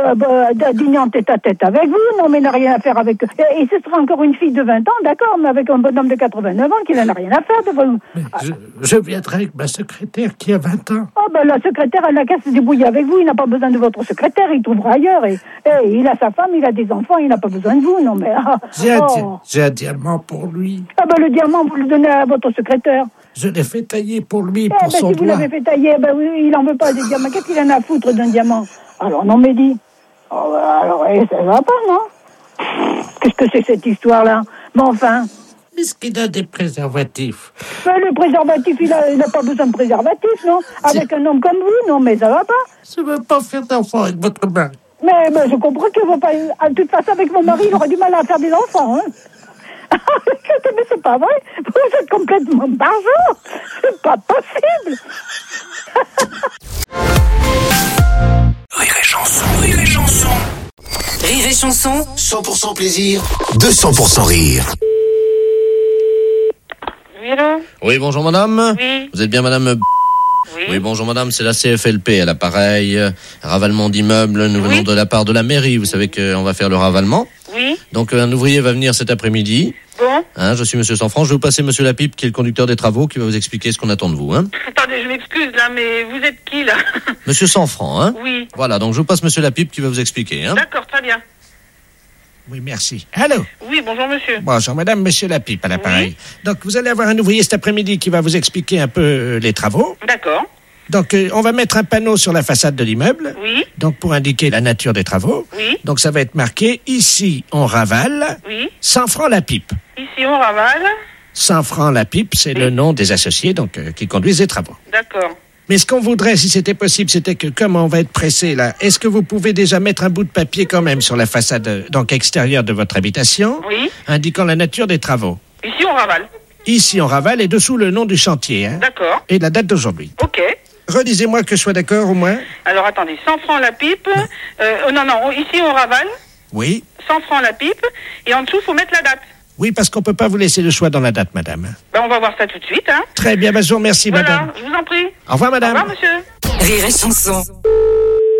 euh, dîner en tête-à-tête avec vous, non, mais il n'a rien à faire avec... Et, et ce sera encore une fille de vingt ans, d'accord, mais avec un bonhomme de quatre-vingt-neuf ans qui n'en a rien à faire de vous. Mais je, je viendrai avec ma secrétaire qui a vingt ans. Oh, ben la secrétaire, elle n'a qu'à se débrouiller avec vous, il n'a pas besoin de votre secrétaire, il trouvera ailleurs. Et, et il a sa femme, il a des enfants, il n'a pas besoin de vous, non, mais... Ah, j'ai, oh. un di- j'ai un diamant pour lui. Ah ben le diamant, vous le donnez à votre secrétaire. Je l'ai fait tailler pour lui, eh pour ben, son si doigt. vous l'avez fait tailler, ben oui, il n'en veut pas des diamants. Qu'est-ce qu'il en a à foutre d'un diamant? Alors, non, mais dis. Oh, alors, eh, ça va pas, non? Qu'est-ce que c'est cette histoire-là? Mais enfin... Est-ce qu'il a des préservatifs? Ben, le préservatif, il n'a il a pas besoin de préservatif, non? Avec un homme comme vous, non, mais ça va pas? Je ne veux pas faire d'enfant avec votre mari. Mais ben, je comprends qu'il ne veut pas... De toute façon, avec mon mari, il aurait du mal à faire des enfants, hein? Mais c'est pas vrai, vous êtes complètement barjot, c'est pas possible. Rire et chanson, rire et chanson. Rire et chanson. cent pour cent plaisir, deux cents pour cent rire. Oui, allô? Oui, bonjour madame. Oui. Vous êtes bien madame? Oui. Oui, bonjour madame, c'est la C F L P à l'appareil. Ravalement d'immeubles, nous venons Oui. de la part de la mairie. Vous savez qu'on va faire le ravalement. Oui. Donc un ouvrier va venir cet après-midi. Bon. Hein, je suis monsieur Sanfranc, je vais vous passer monsieur Lapipe qui est le conducteur des travaux qui va vous expliquer ce qu'on attend de vous. Hein. Attendez, je m'excuse là, mais vous êtes qui là? Monsieur Sanfranc, hein. Oui. Voilà, donc je vous passe monsieur Lapipe qui va vous expliquer. Hein. D'accord, très bien. Oui, merci. Allô? Oui, bonjour monsieur. Bonjour madame, monsieur Lapipe à l'appareil. Donc vous allez avoir un ouvrier cet après-midi qui va vous expliquer un peu euh, les travaux. D'accord. Donc euh, on va mettre un panneau sur la façade de l'immeuble. Oui. Donc pour indiquer la nature des travaux. Oui. Donc ça va être marqué ici on ravale. Oui. cent francs la pipe. Ici on ravale. cent francs la pipe, c'est le nom des associés donc euh, qui conduisent les travaux. D'accord. Mais ce qu'on voudrait, si c'était possible, c'était que comme on va être pressé là, est-ce que vous pouvez déjà mettre un bout de papier quand même sur la façade euh, donc extérieure de votre habitation, Oui. indiquant la nature des travaux. Ici on ravale. Ici on ravale et dessous le nom du chantier. Hein, D'accord. et la date d'aujourd'hui. Ok. Redisez-moi que je sois d'accord au moins. Alors attendez, cent francs la pipe. Non. Euh, oh, non, non, ici on ravale. Oui. cent francs la pipe. Et en dessous, faut mettre la date. Oui, parce qu'on peut pas vous laisser le choix dans la date, madame. Ben, on va voir ça tout de suite, hein. Très bien, ben, je vous remercie, voilà, madame. je vous en prie. Au revoir, madame. Au revoir, monsieur. Rire et chanson.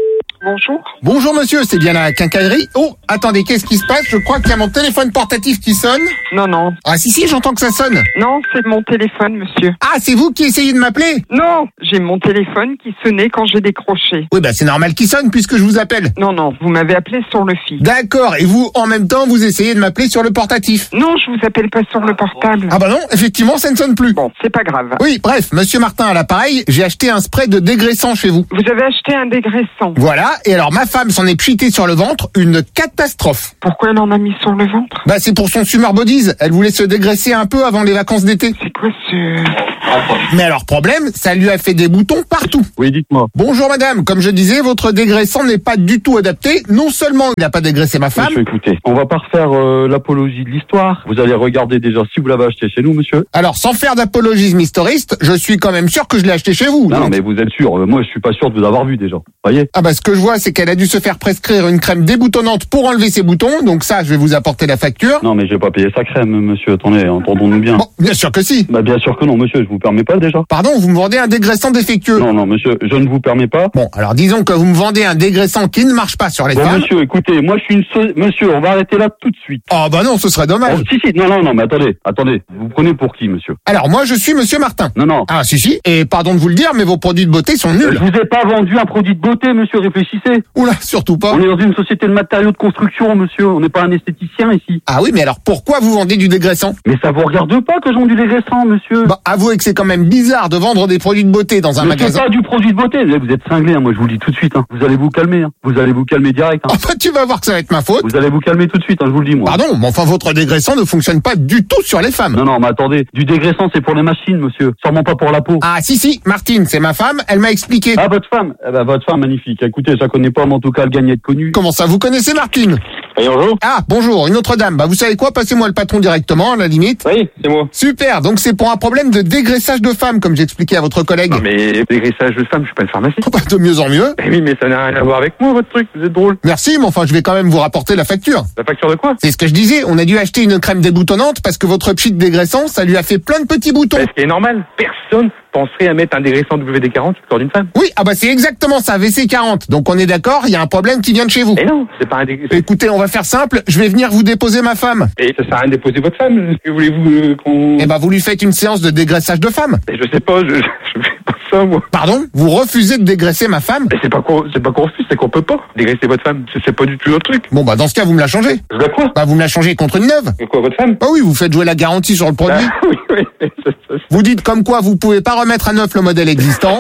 Bonjour. Bonjour monsieur, c'est bien la quincaillerie. Oh, attendez, qu'est-ce qui se passe? Je crois qu'il y a mon téléphone portatif qui sonne. Non, non. Ah si, si, j'entends que ça sonne. Non, c'est mon téléphone, monsieur. Ah, c'est vous qui essayez de m'appeler? Non, j'ai mon téléphone qui sonnait quand j'ai décroché. Oui, bah c'est normal qu'il sonne puisque je vous appelle. Non, non, vous m'avez appelé sur le fixe. D'accord, et vous, en même temps, vous essayez de m'appeler sur le portatif? Non, je vous appelle pas sur le portable. Ah bah non, effectivement, ça ne sonne plus. Bon, c'est pas grave. Oui, bref, monsieur Martin à l'appareil, j'ai acheté un spray de dégraissant chez vous. Vous avez acheté un dégraissant. Voilà, et alors ma femme s'en est pchitée sur le ventre, une catastrophe. Pourquoi elle en a mis sur le ventre? Bah c'est pour son Summer Bodies, elle voulait se dégraisser un peu avant les vacances d'été. C'est quoi ce... Mais alors problème, ça lui a fait des boutons partout. Oui, dites-moi. Bonjour madame, comme je disais, votre dégraissant n'est pas du tout adapté. Non seulement il n'a pas dégraissé ma femme... Monsieur, écoutez, on va pas refaire euh, l'apologie de l'histoire. Vous allez regarder déjà si vous l'avez acheté chez nous, monsieur. Alors, sans faire d'apologisme historiste, je suis quand même sûr que je l'ai acheté chez vous. Non, donc. mais vous êtes sûr. Euh, moi, je suis pas sûr de vous avoir vu déjà. Voyez. Ah bah ce que je vois, c'est qu'elle a dû se faire prescrire une crème déboutonnante pour enlever ses boutons. Donc ça, je vais vous apporter la facture. Non, mais j'ai pas payé sa crème, monsieur. Attendez, entendons-nous bien. Bon, bien sûr que si. Bah bien sûr que non, monsieur. Je vous permets pas déjà. Pardon, vous me vendez un dégraissant défectueux. Non, non, monsieur, je ne vous permets pas. Bon, alors disons que vous me vendez un dégraissant qui ne marche pas sur les bon, femmes. Monsieur, écoutez, moi je suis une... So... Monsieur, on va arrêter là tout de suite. Oh bah non, ce serait dommage. Oh, si, si, non, non, non, mais attendez, attendez. Vous prenez pour qui, monsieur? Alors moi, je suis monsieur Martin. Non, non. Ah si, si. Et pardon de vous le dire, mais vos produits de beauté sont nuls. Je vous ai pas vendu un produit de beauté, monsieur, réfléchissez. Oula, surtout pas. On est dans une société de matériaux de construction, monsieur. On n'est pas un esthéticien ici. Ah oui, mais alors pourquoi vous vendez du dégraissant? Mais ça vous regarde pas que je vends du dégraissant, monsieur. Bah, avouez que c'est quand même bizarre de vendre des produits de beauté dans un mais magasin. C'est pas du produit de beauté. Vous êtes cinglé, hein. Moi je vous le dis tout de suite. Hein. Vous allez vous calmer. Hein. Vous allez vous calmer direct. Hein. Oh bah tu vas voir que ça va être ma faute. Vous allez vous calmer tout de suite, hein, je vous le dis moi. Pardon, mais enfin votre dégraissant ne fonctionne pas du tout sur les femmes. Non, non, mais attendez. Du dégraissant, c'est pour les machines, monsieur. Sûrement pas pour la peau. Ah si, si, Martine, c'est ma femme, elle m'a expliqué. Ah, votre femme eh ben, votre femme, magnifique. Écoutez, ça connaît pas, mais en tout cas, elle gagne à être connue. Comment ça, vous connaissez Martine? Oui, bonjour. Ah, bonjour, une autre dame. Bah vous savez quoi, passez-moi le patron directement, à la limite. Oui, c'est moi. Super, donc c'est pour un problème de dégraissage de femme, comme j'expliquais à votre collègue. Non, mais dégraissage de femme, je suis pas une pharmacie. Oh, bah, de mieux en mieux. Eh oui, mais ça n'a rien à voir avec moi, votre truc. Vous êtes drôle. Merci, mais enfin, je vais quand même vous rapporter la facture. La facture de quoi? C'est ce que je disais, on a dû acheter une crème déboutonnante parce que votre pchit dégraissant, ça lui a fait plein de petits boutons. Ce qui est normal, personne penserait à mettre un dégraissant W D quarante sur le corps d'une femme. Oui, ah bah c'est exactement ça, V C quarante. Donc on est d'accord, il y a un problème qui vient de chez vous. Et non, c'est pas un dégraissant. Écoutez, on va faire simple, je vais venir vous déposer ma femme. Et ça sert à rien de déposer votre femme. Que voulez-vous euh, qu'on... Eh bah vous lui faites une séance de dégraissage de femme. Et je sais pas, je, je fais pas ça moi. Pardon? Vous refusez de dégraisser ma femme? Et c'est pas qu'on, c'est pas qu'on refuse, c'est qu'on peut pas dégraisser votre femme. C'est, c'est pas du tout notre truc. Bon bah dans ce cas, vous me la changez. Je dois quoi? Bah vous me la changez contre une neuve. Et quoi, votre femme? Bah oui, vous faites jouer la garantie sur le produit. Ah, oui, oui. Ça, ça, vous dites comme quoi vous pouvez pas remettre à neuf le modèle existant.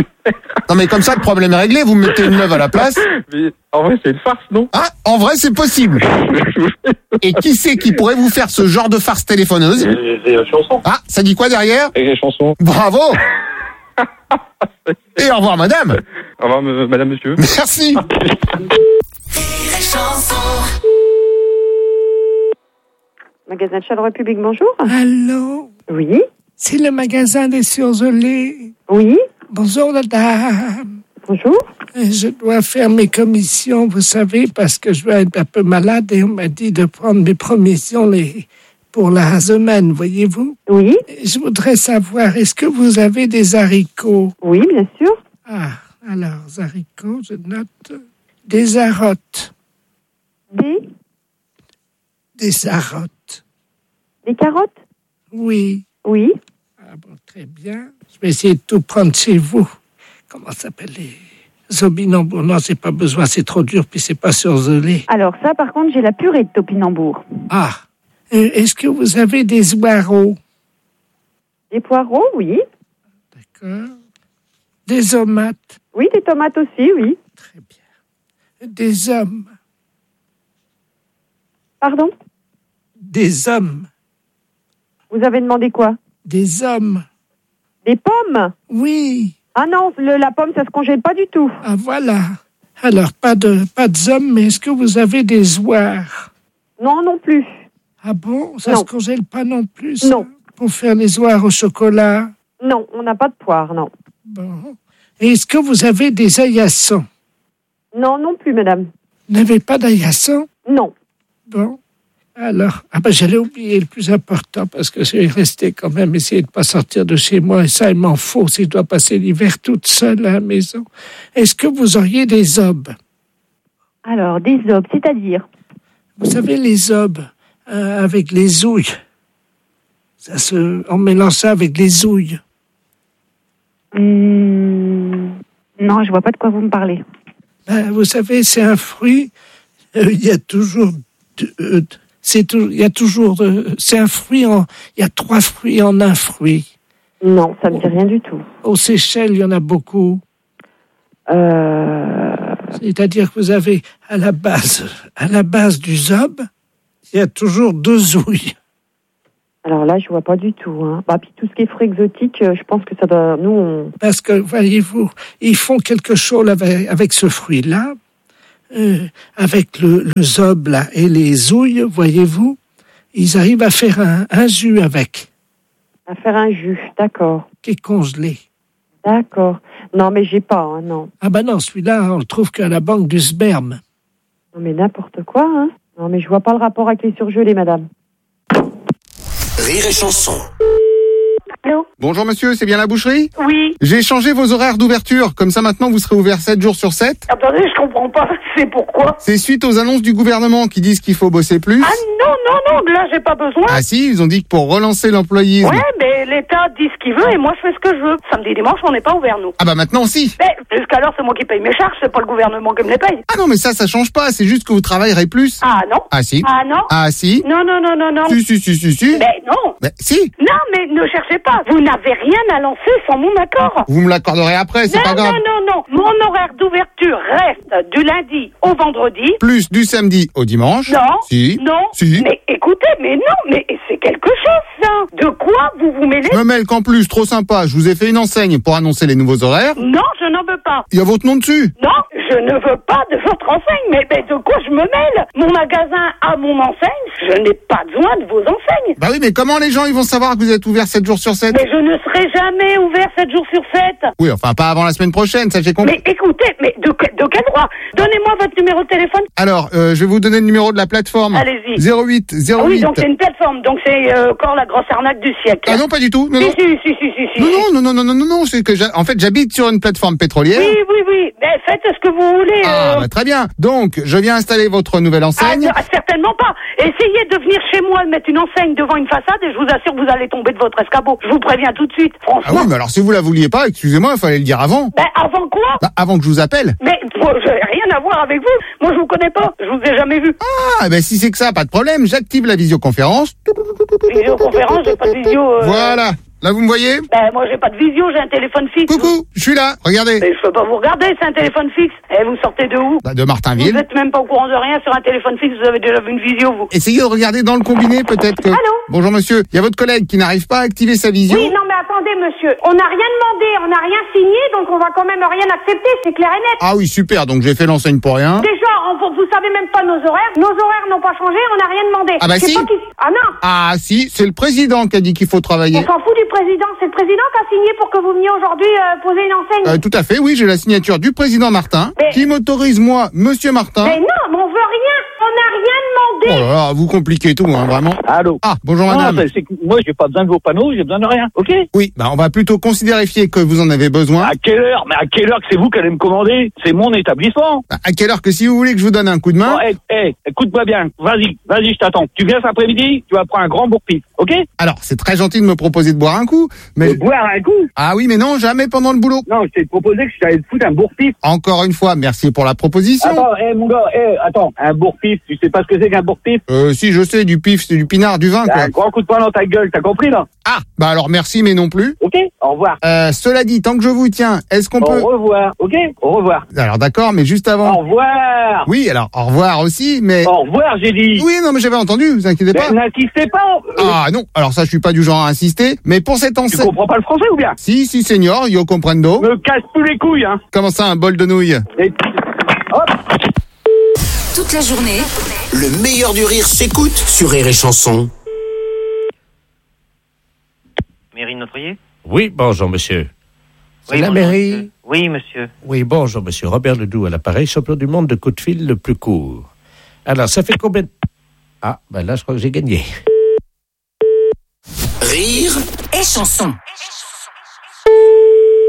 Non mais comme ça le problème est réglé, vous mettez une neuve à la place. Mais en vrai c'est une farce, non? Ah, en vrai c'est possible. Et qui c'est qui pourrait vous faire ce genre de farce téléphoneuse? C'est la chanson. Ah, ça dit quoi derrière? Et les chansons. Bravo. Et au revoir madame. Au revoir m- madame, monsieur. Merci. Magasin de Charleroi Public, bonjour. Allô? Oui. C'est le magasin des surgelés. Oui. Bonjour, madame. Bonjour. Je dois faire mes commissions, vous savez, parce que je vais être un peu malade et on m'a dit de prendre mes provisions les... pour la semaine, voyez-vous? Oui. Je voudrais savoir, est-ce que vous avez des haricots? Oui, bien sûr. Ah, alors, haricots, je note. Des arottes. Des? Des arottes. Des carottes? Oui. Oui. Ah bon, très bien. Je vais essayer de tout prendre chez vous. Comment ça s'appelle les topinambours? Non, c'est pas besoin, c'est trop dur, puis c'est pas surgelé. Alors ça, par contre, j'ai la purée de topinambour. Ah. Euh, est-ce que vous avez des oireaux? Des poireaux, oui. D'accord. Des tomates? Oui, des tomates aussi, oui. Très bien. Des hommes? Pardon? Des hommes. Vous avez demandé quoi? Des hommes. Des pommes? Oui. Ah non, le, la pomme, ça se congèle pas du tout. Ah voilà. Alors, pas de pas de hommes, mais est-ce que vous avez des oies? Non, non plus. Ah bon? Ça non. se congèle pas non plus? Ça, non. Pour faire les oies au chocolat? Non, on n'a pas de poire, non. Bon. Et est-ce que vous avez des aillassons? Non, non plus, madame. Vous n'avez pas d'aillassons? Non. Bon. Alors, ah ben j'allais oublier le plus important parce que je vais rester quand même essayer de pas sortir de chez moi et ça il m'en faut si je dois passer l'hiver toute seule à la maison. Est-ce que vous auriez des aubes? Alors, des obes, c'est-à-dire? Vous savez, les obes, euh, avec les ouilles. Ça se, on mélange ça avec les ouilles. Hum, non, je vois pas de quoi vous me parlez. Ben, vous savez, c'est un fruit. euh, Il y a toujours, de- euh, c'est tou- il y a toujours, euh, c'est un fruit en, il y a trois fruits en un fruit. Non, ça me dit rien du tout. Aux Seychelles, il y en a beaucoup. Euh... C'est-à-dire que vous avez à la base, à la base du zob, il y a toujours deux ouilles. Alors là, je vois pas du tout. Hein. Bah, puis tout ce qui est fruits exotiques, euh, je pense que ça doit... Nous, on... Parce que, voyez-vous, ils font quelque chose avec, avec ce fruit-là, euh, avec le, le zob là, et les ouilles, voyez-vous, ils arrivent à faire un, un jus avec. À faire un jus, d'accord. Qui est congelé. D'accord. Non, mais j'ai pas, hein, non. Ah ben non, celui-là, on le trouve qu'à la banque du sperme. Non, mais n'importe quoi, hein. Non, mais je vois pas le rapport avec les surgelés, madame. Rire et chanson. Allô? Bonjour monsieur, c'est bien la boucherie? Oui. J'ai changé vos horaires d'ouverture, comme ça maintenant vous serez ouvert sept jours sur sept. Attendez, je comprends pas. C'est pourquoi? C'est suite aux annonces du gouvernement qui disent qu'il faut bosser plus. Ah non, non, non, là j'ai pas besoin. Ah si, ils ont dit que pour relancer l'employisme... Ouais, mais l'État dit ce qu'il veut et moi je fais ce que je veux. Samedi et dimanche, on n'est pas ouvert, nous. Ah bah maintenant si. Mais jusqu'alors, c'est moi qui paye mes charges, c'est pas le gouvernement qui me les paye. Ah non mais ça, ça change pas, c'est juste que vous travaillerez plus. Ah non. Ah si. Ah non. Ah si. Non, non, non, non, non. Si, si, si, si, si. Mais non. Mais si. Non, mais ne cherchez pas. Vous n'avez rien à lancer sans mon accord. Vous me l'accorderez après, c'est non, pas grave. Non, non, non. Mon horaire d'ouverture reste du lundi au vendredi. Plus du samedi au dimanche. Non. Si. Non. Si. Mais écoutez, mais non, mais c'est quelque chose, ça. De quoi vous vous mêlez? Je me mêle qu'en plus, trop sympa, je vous ai fait une enseigne pour annoncer les nouveaux horaires. Non, je n'en veux pas. Il y a votre nom dessus. Non, je ne veux pas de votre enseigne. Mais, mais de quoi je me mêle? Mon magasin a mon enseigne. Je n'ai pas besoin de vos enseignes. Bah oui, mais comment les gens ils vont savoir que vous êtes ouvert sept jours sur sept? Mais je ne serai jamais ouvert sept jours sur sept. Oui, enfin pas avant la semaine prochaine, ça j'ai compris. Mais écoutez, mais de, que- de quel droit? Donnez-moi votre numéro de téléphone. Alors, euh, je vais vous donner le numéro de la plateforme. Allez-y. zéro huit zéro huit. Ah oui, donc c'est une plateforme. Donc c'est euh, encore la grosse arnaque du siècle. Ah non, pas du tout. Non, si, non. si, si, si, si, si. Non, non, non, non, non, non, non, c'est que j'ha- en fait j'habite sur une plateforme pétrolière. Oui, oui, oui. Mais faites ce que vous voulez. Ah, euh. bah, très bien. Donc, je viens installer votre nouvelle enseigne. Ah, certainement pas. Essayez de venir chez moi et mettre une enseigne devant une façade et je vous assure que vous allez tomber de votre escabeau. Je vous préviens tout de suite. Ah Franchement. oui, mais alors si vous la vouliez pas, excusez-moi, il fallait le dire avant. Ben, avant quoi? Bah, avant que je vous appelle. Mais moi, j'ai rien à voir avec vous. Moi, je vous connais pas. Je vous ai jamais vu. Ah, ben si c'est que ça, pas de problème, j'active la visioconférence. Visioconférence, j'ai pas de visio. euh. Voilà. Là, vous me voyez? Ben, moi, j'ai pas de visio, j'ai un téléphone fixe. Coucou, je suis là, regardez. Mais je peux pas vous regarder, c'est un téléphone fixe. Et vous sortez de où? Bah, de Martinville. Vous êtes même pas au courant de rien sur un téléphone fixe, vous avez déjà vu une visio, vous. Essayez de regarder dans le combiné, peut-être que... Allô? Bonjour monsieur, il y a votre collègue qui n'arrive pas à activer sa visio. Oui, non, mais attendez, monsieur. On n'a rien demandé, on n'a rien signé, donc on va quand même rien accepter, c'est clair et net. Ah oui, super, donc j'ai fait l'enseigne pour rien. Déjà, on- vous, vous savez même pas nos horaires. Nos horaires n'ont pas changé, on n'a rien demandé. Ah bah Je sais si. pas qui- Ah non. Ah si, c'est le président qui a dit qu'il faut travailler. On s'en fout du président. C'est le président qui a signé pour que vous veniez aujourd'hui euh, poser une enseigne. Euh, tout à fait, oui, j'ai la signature du président Martin, Mais- qui m'autorise, moi, monsieur Martin... Mais non, mais on veut rien. On n'a rien Oh demandé. là là, vous compliquez tout, hein, vraiment. Allô? Ah, bonjour Non, madame. c'est- c'est que moi, j'ai pas besoin de vos panneaux, j'ai besoin de rien, ok? Oui, bah on va plutôt considérer que vous en avez besoin. À quelle heure? Mais à quelle heure que c'est vous qui allez me commander? C'est mon établissement. Bah, à quelle heure que si vous voulez que je vous donne un coup de main... Bon, hey, hey, écoute-moi bien. Vas-y, vas-y, je t'attends. Tu viens cet après-midi, tu vas prendre un grand bourre-pif, ok? Alors, c'est très gentil de me proposer de boire un coup, mais... De boire un coup? Ah oui, mais non, jamais pendant le boulot. Non, je t'ai proposé que je t'allais te foutre un bourre-pif. Encore une fois, merci pour la proposition. Attends, hé, mon gars, hé, attends. Un bourre-pif, tu sais pas ce que c'est qu'un bourre-pif? Euh, si, je sais, du pif, c'est du pinard, du vin, Bah, quoi. un grand coup de poing dans ta gueule, t'as compris, là? Ah, bah alors merci, mais non plus. Ok? Au revoir. Euh, cela dit, tant que je vous tiens, est-ce qu'on Au peut... revoir, ok? Au revoir. Alors d'accord, mais juste Au avant... revoir. Oui, alors au revoir aussi, mais... Au revoir, j'ai dit. Oui, non, mais j'avais entendu, vous inquiétez pas. Mais n'insistez pas. Ah non, alors ça, je suis pas du genre à insister, mais pour cette Tu enseigne... comprends pas le français ou bien? Si, si, senior, yo comprendo. Me casse plus les couilles, hein. Comment ça, un bol de nouilles? Et... Hop. Toute la journée, Le meilleur du rire s'écoute sur Rire et Chanson. Mairie de Notre-Riez? Oui, bonjour, monsieur. C'est Oui, la bonjour, mairie. monsieur. Oui, monsieur. Oui, bonjour, monsieur. Robert Ledoux à l'appareil, champion du monde de coup de fil le plus court. Alors, ça fait combien de... Ah, ben là, je crois que j'ai gagné. Rire et chanson.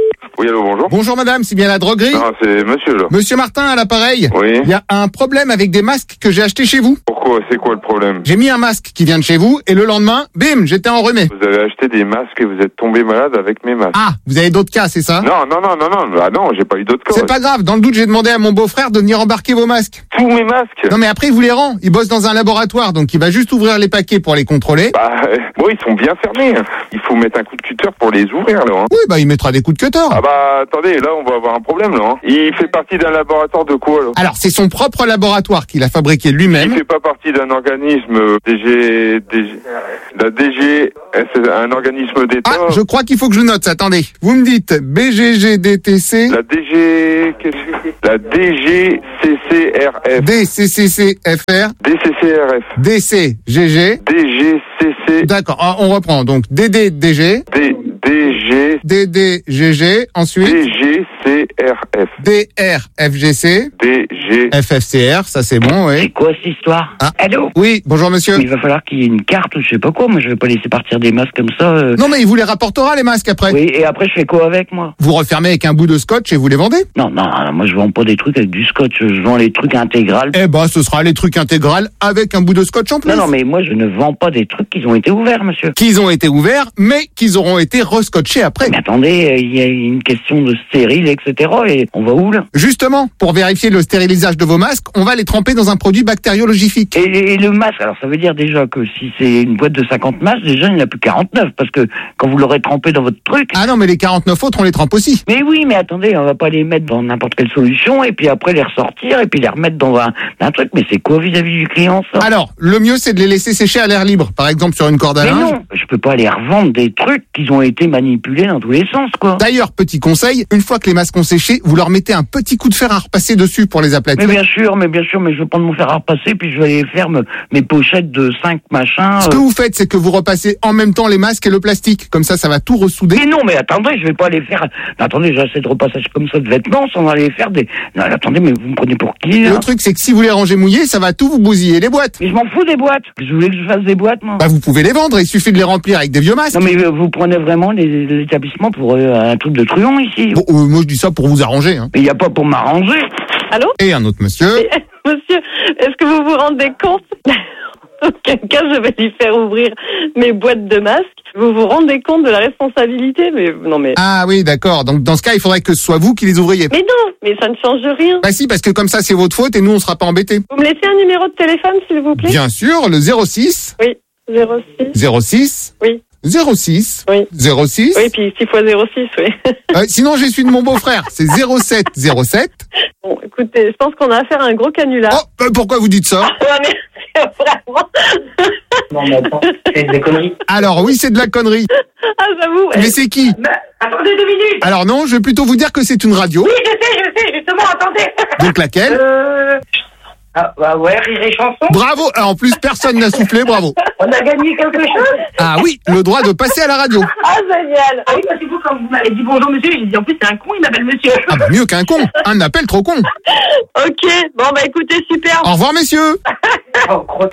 Oui, allô, bonjour. Bonjour madame, c'est bien la droguerie? Non, c'est monsieur, là. Monsieur Martin à l'appareil. Oui. Il y a un problème avec des masques que j'ai achetés chez vous. Pourquoi? C'est quoi le problème? J'ai mis un masque qui vient de chez vous et le lendemain, bim, j'étais enrhumé. Vous avez acheté des masques et vous êtes tombé malade avec mes masques. Ah, vous avez d'autres cas, c'est ça? Non, non, non, non, non, ah non, j'ai pas eu d'autres cas. C'est pas grave, dans le doute, j'ai demandé à mon beau-frère de venir embarquer vos masques. Tous mes masques? Non mais après, il vous les rend. Il bosse dans un laboratoire, donc il va juste ouvrir les paquets pour les contrôler. Bah, euh, bon, ils sont bien fermés. Il faut mettre un coup de cutter pour les ouvrir, là. Hein. Oui, bah il mettra des coups de cutter. Ah bah, attendez, là, on va avoir un problème, là. Hein. Il fait partie d'un laboratoire de quoi, là? Alors, c'est son propre laboratoire qu'il a fabriqué lui-même. Il fait pas partie d'un organisme D G... D G... La D G... C'est un organisme d'État. Ah, je crois qu'il faut que je note ça. Attendez. Vous me dites B G G D T C. La D G... La D G C C R F. D C C C F R. D C C R F. D C G G. D G C C. D'accord, on reprend. Donc D D D G. D D G. D D G G. Ensuite. D G C R F. D R F G C. D G. F F C R, ça c'est bon, oui. C'est quoi cette histoire? Ah. Allô? Oui, bonjour monsieur. Il va falloir qu'il y ait une carte ou je sais pas quoi. Moi, je vais pas laisser partir des masques comme ça. Euh... Non, mais il vous les rapportera les masques après. Oui, et après je fais quoi avec moi? Vous refermez avec un bout de scotch et vous les vendez? Non, non, moi je vends pas des trucs avec du scotch. Je vends les trucs intégrales. Eh ben, ce sera les trucs intégrales avec un bout de scotch en plus. Non, non, mais moi je ne vends pas des trucs qui ont été ouverts, monsieur. Qu'ils ont été ouverts, mais qu'ils auront été rescotchés après. Mais attendez, il y a une question de stérile, et cetera. Et on va où là? Justement, pour vérifier le stérilisage de vos masques, on va les tremper dans un produit bactériologique. Et, et le masque, alors ça veut dire déjà que si c'est une boîte de cinquante masques, déjà il n'y en a plus quarante-neuf, parce que quand vous l'aurez trempé dans votre truc... Ah non, mais les quarante-neuf autres, on les trempe aussi. Mais oui, mais attendez, on va pas les mettre dans n'importe quelle solution, et puis après les ressortir, et puis les remettre dans un, un truc, mais c'est quoi vis-à-vis du client, ça? Alors, le mieux, c'est de les laisser sécher à l'air libre, par exemple sur une corde à linge. Mais non, je peux pas les revendre des trucs qui ont été manipulés dans tous les sens, quoi. D'ailleurs, petit conseil, une fois que les masques ont séché, vous leur mettez un petit coup de fer à repasser dessus pour les aplatir. Mais bien sûr, mais bien sûr, mais je vais prendre mon fer à repasser, puis je vais aller faire me, mes pochettes de cinq machins. Ce euh... que vous faites, c'est que vous repassez en même temps les masques et le plastique. Comme ça, ça va tout ressouder. Mais non, mais attendez, je vais pas aller faire... Mais attendez, j'ai assez de repassage comme ça de vêtements sans aller faire des... Non, attendez, mais vous me prenez pour qui, là? Le truc, c'est que si vous les rangez mouillés, ça va tout vous bousiller les boîtes. Mais je m'en fous des boîtes. Je voulais que je fasse des boîtes, moi. Bah, vous pouvez les vendre, il suffit de les remplir avec des vieux masques. Non, mais vous prenez vraiment les, les établissements pour euh, un truc de truand, ici. Bon, euh, moi, je dis ça pour vous arranger, hein. Mais il n'y a pas pour m'arranger. Allô? Et un autre monsieur. Monsieur, est-ce que vous vous rendez compte? Quelqu'un, je vais lui faire ouvrir mes boîtes de masques. Vous vous rendez compte de la responsabilité? Mais non, mais... Ah oui, d'accord. Donc dans ce cas, il faudrait que ce soit vous qui les ouvriez. Mais non, mais ça ne change rien. Bah si, parce que comme ça, c'est votre faute et nous, on sera pas embêtés. Vous me laissez un numéro de téléphone, s'il vous plaît? Bien sûr, le zéro six. Oui, zéro six. zéro six. Oui. zéro six. Oui. zéro six. Oui, puis six fois zéro six, oui. euh, sinon, j'ai celui de mon beau-frère. C'est zéro sept zéro sept. Bon, écoutez, je pense qu'on a affaire à un gros canular. Oh, bah, pourquoi vous dites ça? Ah, mais vraiment... Non, mais attends, c'est des conneries. Alors, oui, c'est de la connerie. Ah, j'avoue. Mais c'est qui? Mais, attendez deux minutes. Alors non, je vais plutôt vous dire que c'est une radio. Oui, je sais, je sais, justement, attendez. Donc laquelle? Euh... Ah, bah ouais, rire et chanson. Bravo. Alors, en plus, personne n'a soufflé, bravo. On a gagné quelque chose. Ah oui, le droit de passer à la radio. Ah, génial. Ah oui, parce que vous, quand vous m'avez dit bonjour monsieur, j'ai dit en plus c'est un con, il m'appelle monsieur. Ah bah mieux qu'un con. Un appel trop con. Ok, bon bah écoutez, super. Au revoir, messieurs. Oh, crotte.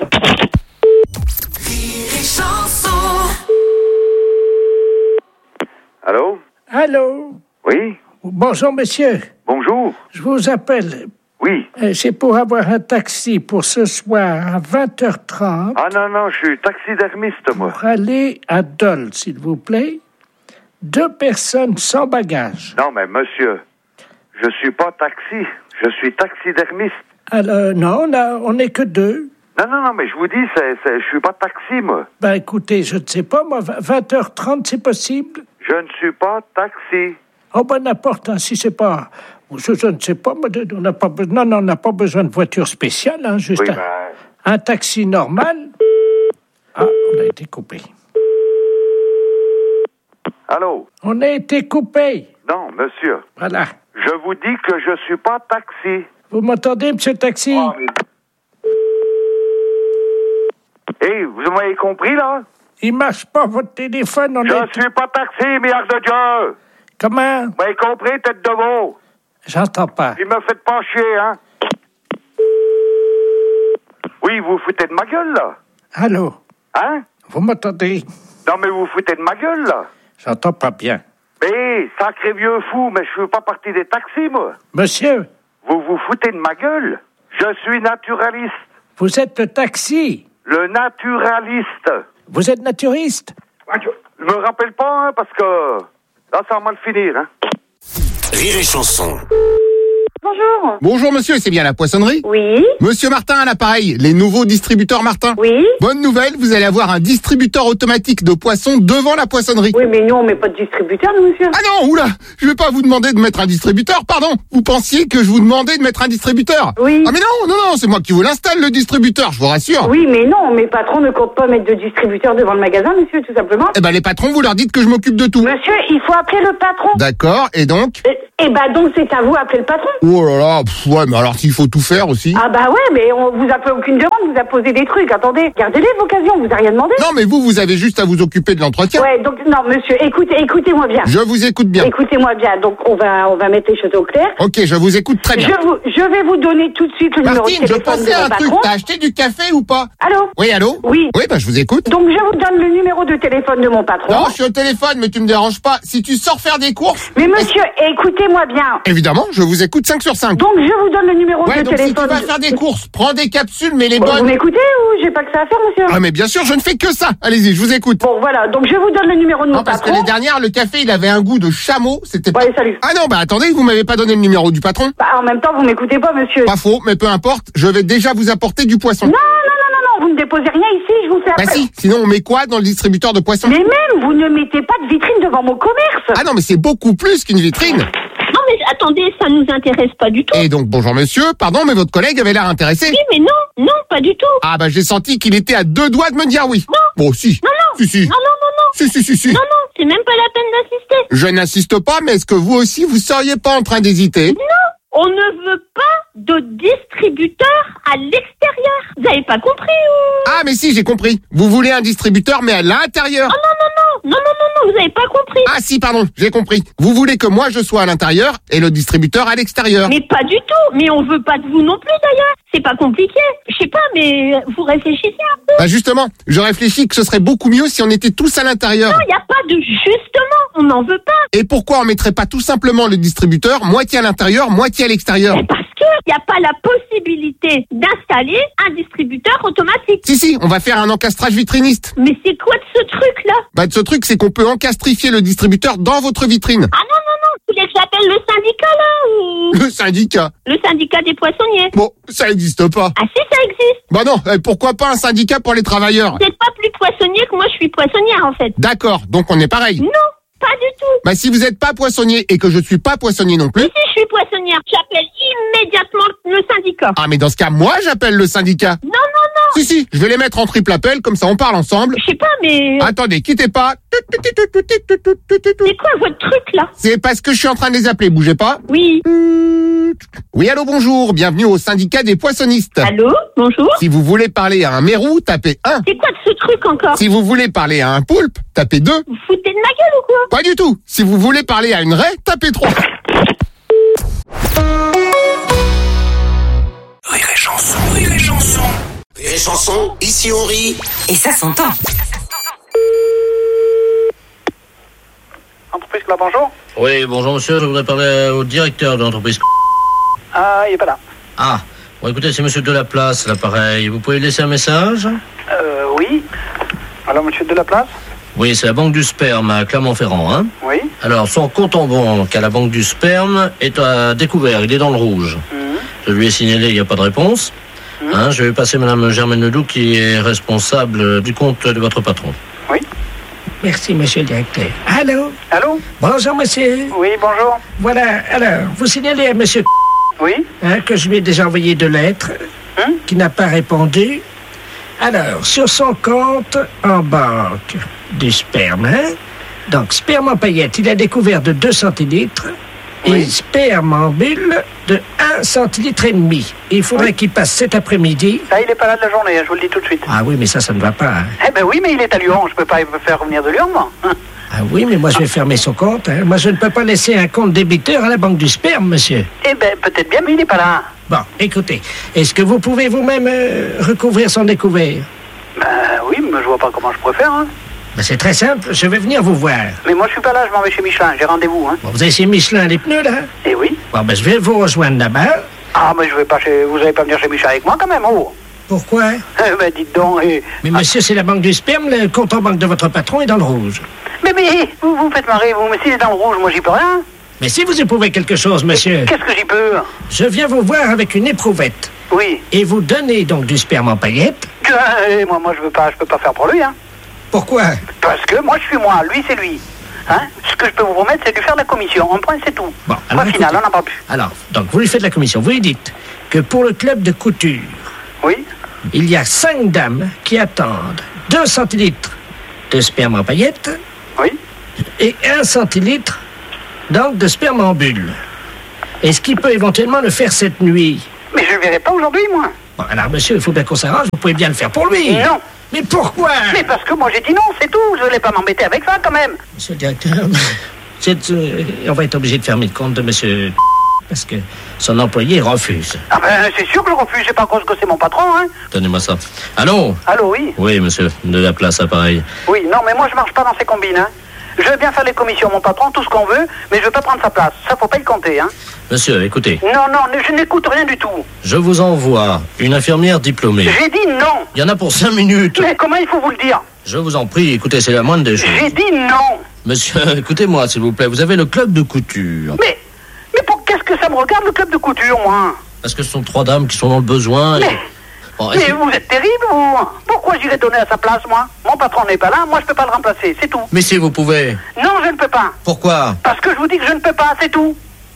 Allô? Allô? Oui? Bonjour, monsieur. Bonjour. Je vous appelle. Oui. Euh, C'est pour avoir un taxi pour ce soir à vingt heures trente. Ah non, non, je suis taxidermiste, moi. Pour aller à Dole, s'il vous plaît. Deux personnes sans bagages. Non, mais monsieur, je suis pas taxi, je suis taxidermiste. Alors, non, on a- on n'est que deux. Non, non, non, mais je vous dis, c'est, c'est, je suis pas taxi, moi. Ben, écoutez, je ne sais pas, moi, vingt heures trente, c'est possible? Je ne suis pas taxi. Oh, ben, n'importe, hein, si c'est pas... Je, je ne sais pas, moi, de- on n'a pas besoin... Non, non, on n'a pas besoin de voiture spéciale, hein, juste Oui, un, ben... un taxi normal. Ah, on a été coupé. Allô? On a été coupé. Non, monsieur. Voilà. Je vous dis que je suis pas taxi. Vous m'entendez, monsieur le taxi? Oh, mais... Hé, vous m'avez compris, là? Il marche pas, votre téléphone, on Je est... suis pas taxi, merde de Dieu! Comment? Vous m'avez compris, tête de veau? J'entends pas. Il me fait pas chier, hein? Oui, vous vous foutez de ma gueule, là? Allô? Hein? Vous m'entendez? Non, mais vous vous foutez de ma gueule, là? J'entends pas bien. Mais, sacré vieux fou, mais je fais pas partie des taxis, moi. Monsieur, Vous vous foutez de ma gueule? Je suis naturaliste. vous êtes le taxi. Le naturaliste. Vous êtes naturiste. Je me rappelle pas, hein, parce que là, ça va mal finir, hein. Rire et chanson. Bonjour. Bonjour monsieur, c'est bien la poissonnerie? Oui. Monsieur Martin à l'appareil, les nouveaux distributeurs Martin. Oui. Bonne nouvelle, vous allez avoir un distributeur automatique de poissons devant la poissonnerie. Oui, mais nous, on met pas de distributeur, nous, monsieur. Ah non, oula, je vais pas vous demander de mettre un distributeur, pardon. Vous pensiez que je vous demandais de mettre un distributeur? Oui. Ah mais non, non, non, c'est moi qui vous l'installe le distributeur, je vous rassure. Oui, mais non, mes patrons ne comptent pas mettre de distributeur devant le magasin, monsieur, tout simplement. Eh ben les patrons, vous leur dites que je m'occupe de tout. Monsieur, il faut appeler le patron. D'accord, et donc? Eh eh ben donc, c'est à vous appeler le patron. Oh là là, pff, ouais, mais alors s'il faut tout faire aussi. Ah bah ouais, mais on vous a fait aucune demande, vous a posé des trucs. Attendez, gardez-les l'occasion, vous a rien demandé. Non mais vous, vous avez juste à vous occuper de l'entretien. Ouais, donc non, monsieur, écoutez, écoutez-moi bien. Je vous écoute bien. Écoutez-moi bien. Donc on va, on va mettre les choses au clair. Ok, je vous écoute très bien. Je vous, je vais vous donner tout de suite le numéro de Martine, je téléphone pensais de à mon un truc. patron. T'as acheté du café ou pas? Allô? Oui, allô? Oui. Oui, bah je vous écoute. Donc je vous donne le numéro de téléphone de mon patron. Non, je suis au téléphone, mais tu me déranges pas. Si tu sors faire des courses. Mais monsieur, écoutez-moi bien. Évidemment, je vous écoute cinq sur cinq. Donc je vous donne le numéro Ouais, de donc téléphone. si tu vas faire des courses, prends des capsules, mais les Bon, bonnes. vous m'écoutez ou j'ai pas que ça à faire, monsieur? Ah mais bien sûr, je ne fais que ça. Allez-y, je vous écoute. Bon, voilà. Donc je vous donne le numéro de mon Non, parce patron. que les dernières, le café, il avait un goût de chameau. C'était pas... Ouais, salut. Ah non, bah attendez, vous m'avez pas donné le numéro du patron. Bah, en même temps, vous m'écoutez pas, monsieur. Pas faux, mais peu importe. Je vais déjà vous apporter du poisson. Non, non, non, non, non. Vous ne déposez rien ici. Je vous fais Bah après. si. Sinon, on met quoi dans le distributeur de poissons? Mais même, vous ne mettez pas de vitrine devant mon commerce. Ah non, mais c'est beaucoup plus qu'une vitrine. Non, mais attendez, ça nous intéresse pas du tout. Et donc, bonjour monsieur, pardon, mais votre collègue avait l'air intéressé. Oui, mais non, non, pas du tout. Ah bah j'ai senti qu'il était à deux doigts de me dire oui. Non. Bon, si. Non, non. Si, si. Non, non, non, non. Si, si, si, si. Non, non, c'est même pas la peine d'insister. Je n'insiste pas, mais est-ce que vous aussi, vous seriez pas en train d'hésiter? Non, on ne veut pas de distributeur à l'extérieur. Vous avez pas compris ou... Ah mais si, j'ai compris. Vous voulez un distributeur, mais à l'intérieur. Oh non, non, non, non, non, non, non, vous avez pas compris. Ah si, pardon, j'ai compris. Vous voulez que moi je sois à l'intérieur et le distributeur à l'extérieur. Mais pas du tout. Mais on veut pas de vous non plus d'ailleurs. C'est pas compliqué. Je sais pas, mais vous réfléchissez un peu. Bah justement, je réfléchis que ce serait beaucoup mieux si on était tous à l'intérieur. Non, il y a pas de justement. On n'en veut pas. Et pourquoi on mettrait pas tout simplement le distributeur moitié à l'intérieur, moitié à l'extérieur? Mais parce que il n'y a pas la possibilité d'installer un distributeur automatique. Si, si, on va faire un encastrage vitriniste. Mais c'est quoi de ce truc-là? Bah de ce truc, c'est qu'on peut encastrifier le distributeur dans votre vitrine. Ah non, non, non, vous voulez que j'appelle le syndicat, là, ou... Le syndicat. Le syndicat des poissonniers. Bon, ça n'existe pas. Ah si, ça existe. Bah non, eh, pourquoi pas un syndicat pour les travailleurs? Vous n'êtes pas plus poissonnier que moi, je suis poissonnière, en fait. D'accord, donc on est pareil. Non, pas du tout. Bah si vous n'êtes pas poissonnier et que je suis pas poissonnier non plus... Mais si je suis poissonnière, j'appelle immédiatement le syndicat. Ah mais dans ce cas, moi j'appelle le syndicat. Non, non, non. Si, si, je vais les mettre en triple appel, comme ça on parle ensemble. Je sais pas, mais... Attendez, quittez pas. C'est quoi votre truc, là? C'est parce que je suis en train de les appeler, bougez pas. Oui. Oui, allô, bonjour, bienvenue au syndicat des poissonnistes. Allô, bonjour. Si vous voulez parler à un mérou, tapez un. C'est quoi de ce truc encore? Si vous voulez parler à un poulpe, tapez deux. Vous foutez de ma gueule ou quoi? Pas du tout. Si vous voulez parler à une raie, tapez trois. Rire et chanson, rire et chanson. Rire et chanson, ici on rit. Et ça s'entend. Entreprise là, bonjour. Oui, bonjour monsieur, je voudrais parler au directeur de l'entreprise. Ah, il est pas là. Ah, bon écoutez, c'est monsieur Delaplace, l'appareil. Vous pouvez laisser un message? Euh, oui. Alors, monsieur Delaplace? Oui, c'est la banque du sperme à Clermont-Ferrand, hein? Oui. Alors, son compte en banque à la banque du sperme est à découvert, il est dans le rouge. Mmh. Je lui ai signalé, il n'y a pas de réponse. Mmh. Hein, je vais passer madame Germaine Ledoux qui est responsable du compte de votre patron. Oui. Merci, monsieur le directeur. Allô? Allô? Bonjour, monsieur. Oui, bonjour. Voilà, alors, vous signalez à monsieur Oui. Hein, que je lui ai déjà envoyé deux lettres, hein? Qui n'a pas répondu. Alors, sur son compte en banque du sperme, hein? Donc, sperme en paillettes, il a découvert de deux centilitres oui. et sperme en bulle de un centilitre et demi. Il faudrait oui. qu'il passe cet après-midi. Là, il n'est pas là de la journée, je vous le dis tout de suite. Ah oui, mais ça, ça ne va pas. Hein. Eh ben oui, mais il est à Lyon, je peux pas me faire revenir de Lyon, moi. Hein? Ah oui, mais moi, je vais fermer son compte. Hein. Moi, je ne peux pas laisser un compte débiteur à la banque du sperme, monsieur. Eh ben, peut-être bien, mais il n'est pas là. Bon, écoutez, est-ce que vous pouvez vous-même euh, recouvrir son découvert? Ben oui, mais je vois pas comment je pourrais faire, hein. Ben, c'est très simple, je vais venir vous voir. Mais moi, je suis pas là, je m'en vais chez Michelin, j'ai rendez-vous, hein. Bon, vous avez chez Michelin les pneus, là? Eh oui. Bon, ben, je vais vous rejoindre là-bas. Ah, mais je vais pas chez... Vous allez pas venir chez Michelin avec moi, quand même, oh. Pourquoi? Eh ben, dites donc, eh... Mais monsieur, c'est la banque du sperme, le compte en banque de votre patron est dans le rouge. Mais, mais, vous vous me faites marrer, vous, mais s'il est dans le rouge, moi, j'y peux rien. Mais si vous éprouvez quelque chose, monsieur... Qu'est-ce que j'y peux? Je viens vous voir avec une éprouvette. Oui. Et vous donnez donc du sperme en paillettes. Eh, moi, moi, je veux pas, je peux pas faire pour lui, hein. Pourquoi? Parce que moi, je suis moi, lui, c'est lui. Hein? Ce que je peux vous promettre, c'est de lui faire de la commission. Un point, c'est tout. Bon, alors, Point final, on n'en parle plus. Alors, donc, vous lui faites la commission. Vous lui dites que pour le club de couture... Oui. Il y a cinq dames qui attendent deux centilitres de sperme en paillettes. Oui. Et un centilitre, donc, de sperme en bulle. Est-ce qu'il peut éventuellement le faire cette nuit? Mais je le verrai pas aujourd'hui, moi. Bon, alors, monsieur, il faut bien qu'on s'arrange. Vous pouvez bien le faire pour lui. Non. Mais pourquoi? Mais parce que moi, j'ai dit non, c'est tout. Je voulais pas m'embêter avec ça, quand même. Monsieur le directeur, c'est, euh, on va être obligé de fermer le compte de monsieur... Parce que son employé refuse. Ah ben, c'est sûr que je refuse. C'est pas cause que c'est mon patron, hein. Donnez-moi ça. Allô? Allô, oui. Oui, monsieur, de la place, appareil. Oui, non, mais moi, je marche pas dans ces combines, hein. Je veux bien faire les commissions, mon patron, tout ce qu'on veut, mais je veux pas prendre sa place. Ça, faut pas y compter, hein. Monsieur, écoutez. Non, non, je n'écoute rien du tout. Je vous envoie une infirmière diplômée. J'ai dit non. Il y en a pour cinq minutes. Mais comment il faut vous le dire? Je vous en prie, écoutez, c'est la moindre des choses. J'ai dit non. Monsieur, écoutez-moi, s'il vous plaît, vous avez le club de couture. Mais, mais pour qu'est-ce que ça me regarde, le club de couture, moi? Parce que ce sont trois dames qui sont dans le besoin. Mais, et... bon, mais vous êtes terrible, vous. Pourquoi j'irais donner à sa place, moi? Mon patron n'est pas là, moi je peux pas le remplacer, c'est tout. Mais si vous pouvez. Non, je ne peux pas. Pourquoi? Parce que je vous dis que je ne peux pas, c'est tout.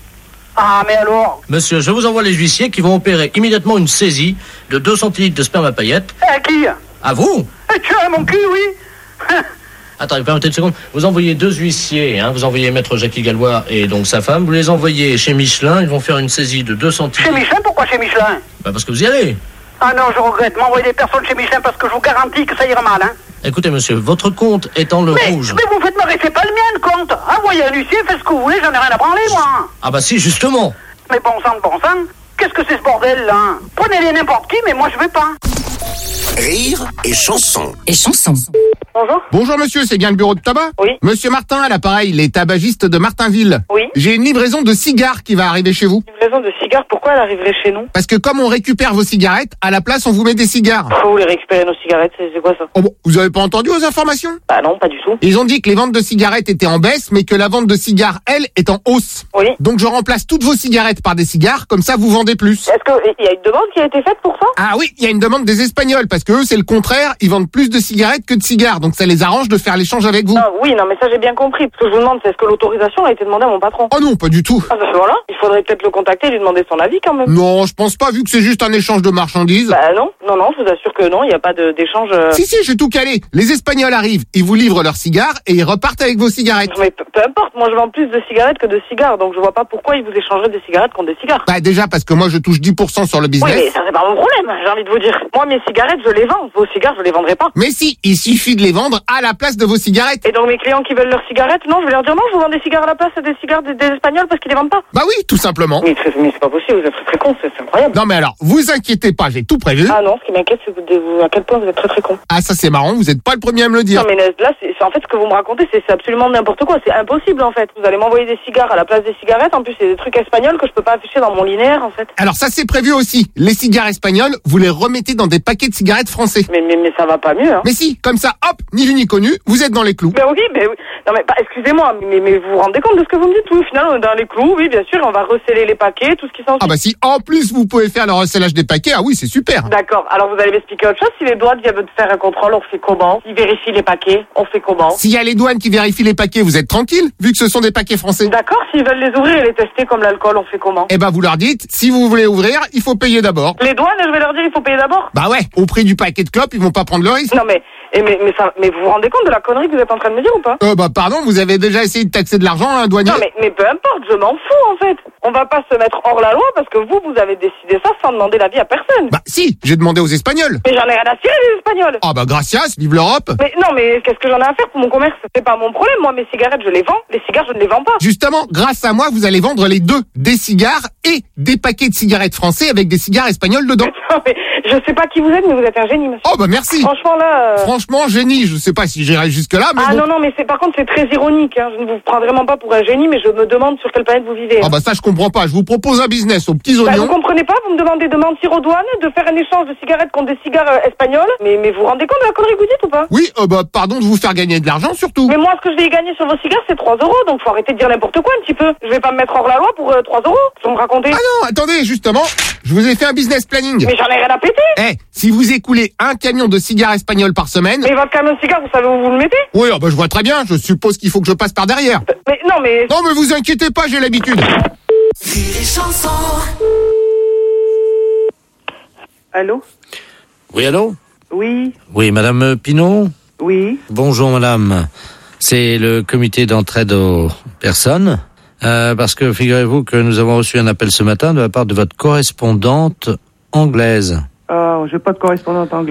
Ah, mais alors? Monsieur, je vous envoie les huissiers qui vont opérer immédiatement une saisie de deux centilitres de sperme à paillettes. À qui? À vous? Eh, tu as mon cul, oui. Attendez, permettez une seconde. Vous envoyez deux huissiers, hein. Vous envoyez maître Jackie Gallois et donc sa femme. Vous les envoyez chez Michelin. Ils vont faire une saisie de deux centilitres. Chez Michelin? Pourquoi chez Michelin? Bah parce que vous y allez. Ah non, je regrette. M'envoyer des personnes chez Michelin parce que je vous garantis que ça ira mal, hein. Écoutez, monsieur, votre compte est en le mais, rouge. Mais vous faites marrer, c'est pas le mien, le compte. Envoyez un huissier, faites ce que vous voulez, j'en ai rien à branler, moi. Ah bah si, justement. Mais bon sang, bon sang, qu'est-ce que c'est ce bordel, là? Prenez-les n'importe qui, mais moi je vais pas. Rire et chanson. Et chanson. Bonjour. Bonjour monsieur, c'est bien le bureau de tabac? Oui. Monsieur Martin à l'appareil, les tabagistes de Martinville. Oui. J'ai une livraison de cigares qui va arriver chez vous. Livraison de cigares, pourquoi elle arriverait chez nous? Parce que comme on récupère vos cigarettes, à la place on vous met des cigares. Pourquoi vous voulez récupérer nos cigarettes? C'est c'est quoi ça? Oh bon, vous avez pas entendu aux informations? Bah non, pas du tout. Ils ont dit que les ventes de cigarettes étaient en baisse, mais que la vente de cigares, elle, est en hausse. Oui. Donc je remplace toutes vos cigarettes par des cigares, comme ça vous vendez plus. Est-ce qu'il y a une demande qui a été faite pour ça? Ah oui, il y a une demande des Espagnols, parce que eux c'est le contraire, ils vendent plus de cigarettes que de cigares, donc ça les arrange de faire l'échange avec vous. Ah, oui, non, mais ça j'ai bien compris. Ce que je vous demande, c'est est-ce que l'autorisation a été demandée à mon patron? Oh non, pas du tout. Ah bah voilà, il faudrait peut-être le contacter et lui demander son avis quand même. Non, je pense pas, vu que c'est juste un échange de marchandises. Bah non, non, non, je vous assure que non, il n'y a pas de- d'échange... euh. Si, si, j'ai tout calé. Les Espagnols arrivent, ils vous livrent leurs cigares et ils repartent avec vos cigarettes. Mais peu, peu importe, moi je vends plus de cigarettes que de cigares, donc je vois pas pourquoi ils vous échangeraient des cigarettes contre des cigares. Bah déjà parce que moi je touche dix pour cent sur le Oui, business. mais ça c'est pas mon problème, j'ai envie de vous dire. Moi mes cigarettes, je les vends, vos cigares, je les vendrai pas. Mais si, il suffit de les vendre à la place de vos cigarettes. Et donc mes clients qui veulent leurs cigarettes, non, je vais leur dire non, je vous vends des cigares à la place des cigares des, des Espagnols parce qu'ils les vendent pas. Bah oui, tout simplement. Mais, très- mais c'est pas possible, vous êtes très très con, c'est c'est incroyable. Non mais alors, vous inquiétez pas, j'ai tout prévu. Ah non, ce qui m'inquiète, c'est vous- vous- à quel point vous êtes très très con. Ah ça c'est marrant, vous êtes pas le premier à me le dire. Non mais là, c'est c'est- en fait ce que vous me racontez, c'est c'est absolument n'importe quoi, c'est impossible en fait. Vous allez m'envoyer des cigares à la place des cigarettes, en plus c'est des trucs espagnols que je peux pas afficher dans mon linéaire en fait. Alors ça c'est prévu aussi. Les cigares espagnols, vous les remettez dans des paquets de cigarettes français. Mais mais, mais ça va pas mieux, hein. Mais si, comme ça, hop, ni vu ni connu, vous êtes dans les clous. Mais oui, mais oui. Non mais bah, excusez-moi, mais, mais vous vous rendez compte de ce que vous me dites? Oui, au final on est dans les clous, oui bien sûr, on va recéler les paquets, tout ce qui s'en Ah bah si, en plus vous pouvez faire le recellage des paquets, ah oui c'est super. D'accord, alors vous allez m'expliquer autre chose. Si les douanes viennent de faire un contrôle, on fait comment? S'ils vérifient les paquets, on fait comment? S'il y a les douanes qui vérifient les paquets, vous êtes tranquille, vu que ce sont des paquets français. D'accord, s'ils veulent les ouvrir et les tester comme l'alcool, on fait comment? Eh ben vous leur dites, si vous voulez ouvrir, il faut payer d'abord. Les douanes, je vais leur dire, il faut payer d'abord? Bah ouais, au prix du paquet de clopes, ils vont pas prendre le risque. Non mais, et mais, mais, ça, mais vous vous rendez compte de la connerie que vous êtes en train de me dire ou pas? Euh bah pardon, vous avez déjà essayé de taxer de l'argent, un douanier? Non mais, mais peu importe, je m'en fous en fait. On va pas se mettre hors la loi parce que vous, vous avez décidé ça sans demander l'avis à personne. Bah si, j'ai demandé aux Espagnols. Mais j'en ai rien à tirer des Espagnols. Ah bah gracias, vive l'Europe. Mais non mais qu'est-ce que j'en ai à faire pour mon commerce? C'est pas mon problème, moi mes cigarettes je les vends, les cigares je ne les vends pas. Justement, grâce à moi, vous allez vendre les deux, des cigares et des paquets de cigarettes français avec des cigares espagnols dedans. Non mais je sais pas qui vous êtes mais vous êtes un génie monsieur. Oh bah merci. Franchement là... euh, Franchement, franchement, génie. Je sais pas si j'irai jusque-là, mais Ah bon. non, non, mais c'est par contre, c'est très ironique. Hein. Je ne vous prends vraiment pas pour un génie, mais je me demande sur quelle planète vous vivez. Ah bah ça, je comprends pas. Je vous propose un business aux petits Bah, oignons. vous comprenez pas, vous me demandez de mentir aux douanes, de faire un échange de cigarettes contre des cigares euh, espagnoles. Mais, mais vous vous rendez compte de la connerie que vous dites ou pas? Oui, euh, bah pardon de vous faire gagner de l'argent surtout. Mais moi, ce que je vais y gagner sur vos cigares, c'est trois euros. Donc faut arrêter de dire n'importe quoi un petit peu. Je vais pas me mettre hors la loi pour euh, trois euros. Vous me racontez? Ah non, attendez, justement, je vous ai fait un business planning. Mais j'en ai rien à péter. Eh, si vous écoulez un camion de cigares espagnols par semaine... Mais votre camion de cigares, vous savez où vous le mettez? Oui, ah bah je vois très bien, je suppose qu'il faut que je passe par derrière. Mais non, mais... Non, mais vous inquiétez pas, j'ai l'habitude. Allô? Oui, allô? Oui, Oui, madame Pinot? oui. Bonjour, madame. C'est le comité d'entraide aux personnes. Euh, parce que figurez-vous que nous avons reçu un appel ce matin de la part de votre correspondante anglaise. Euh, j'ai pas de correspondante anglaise.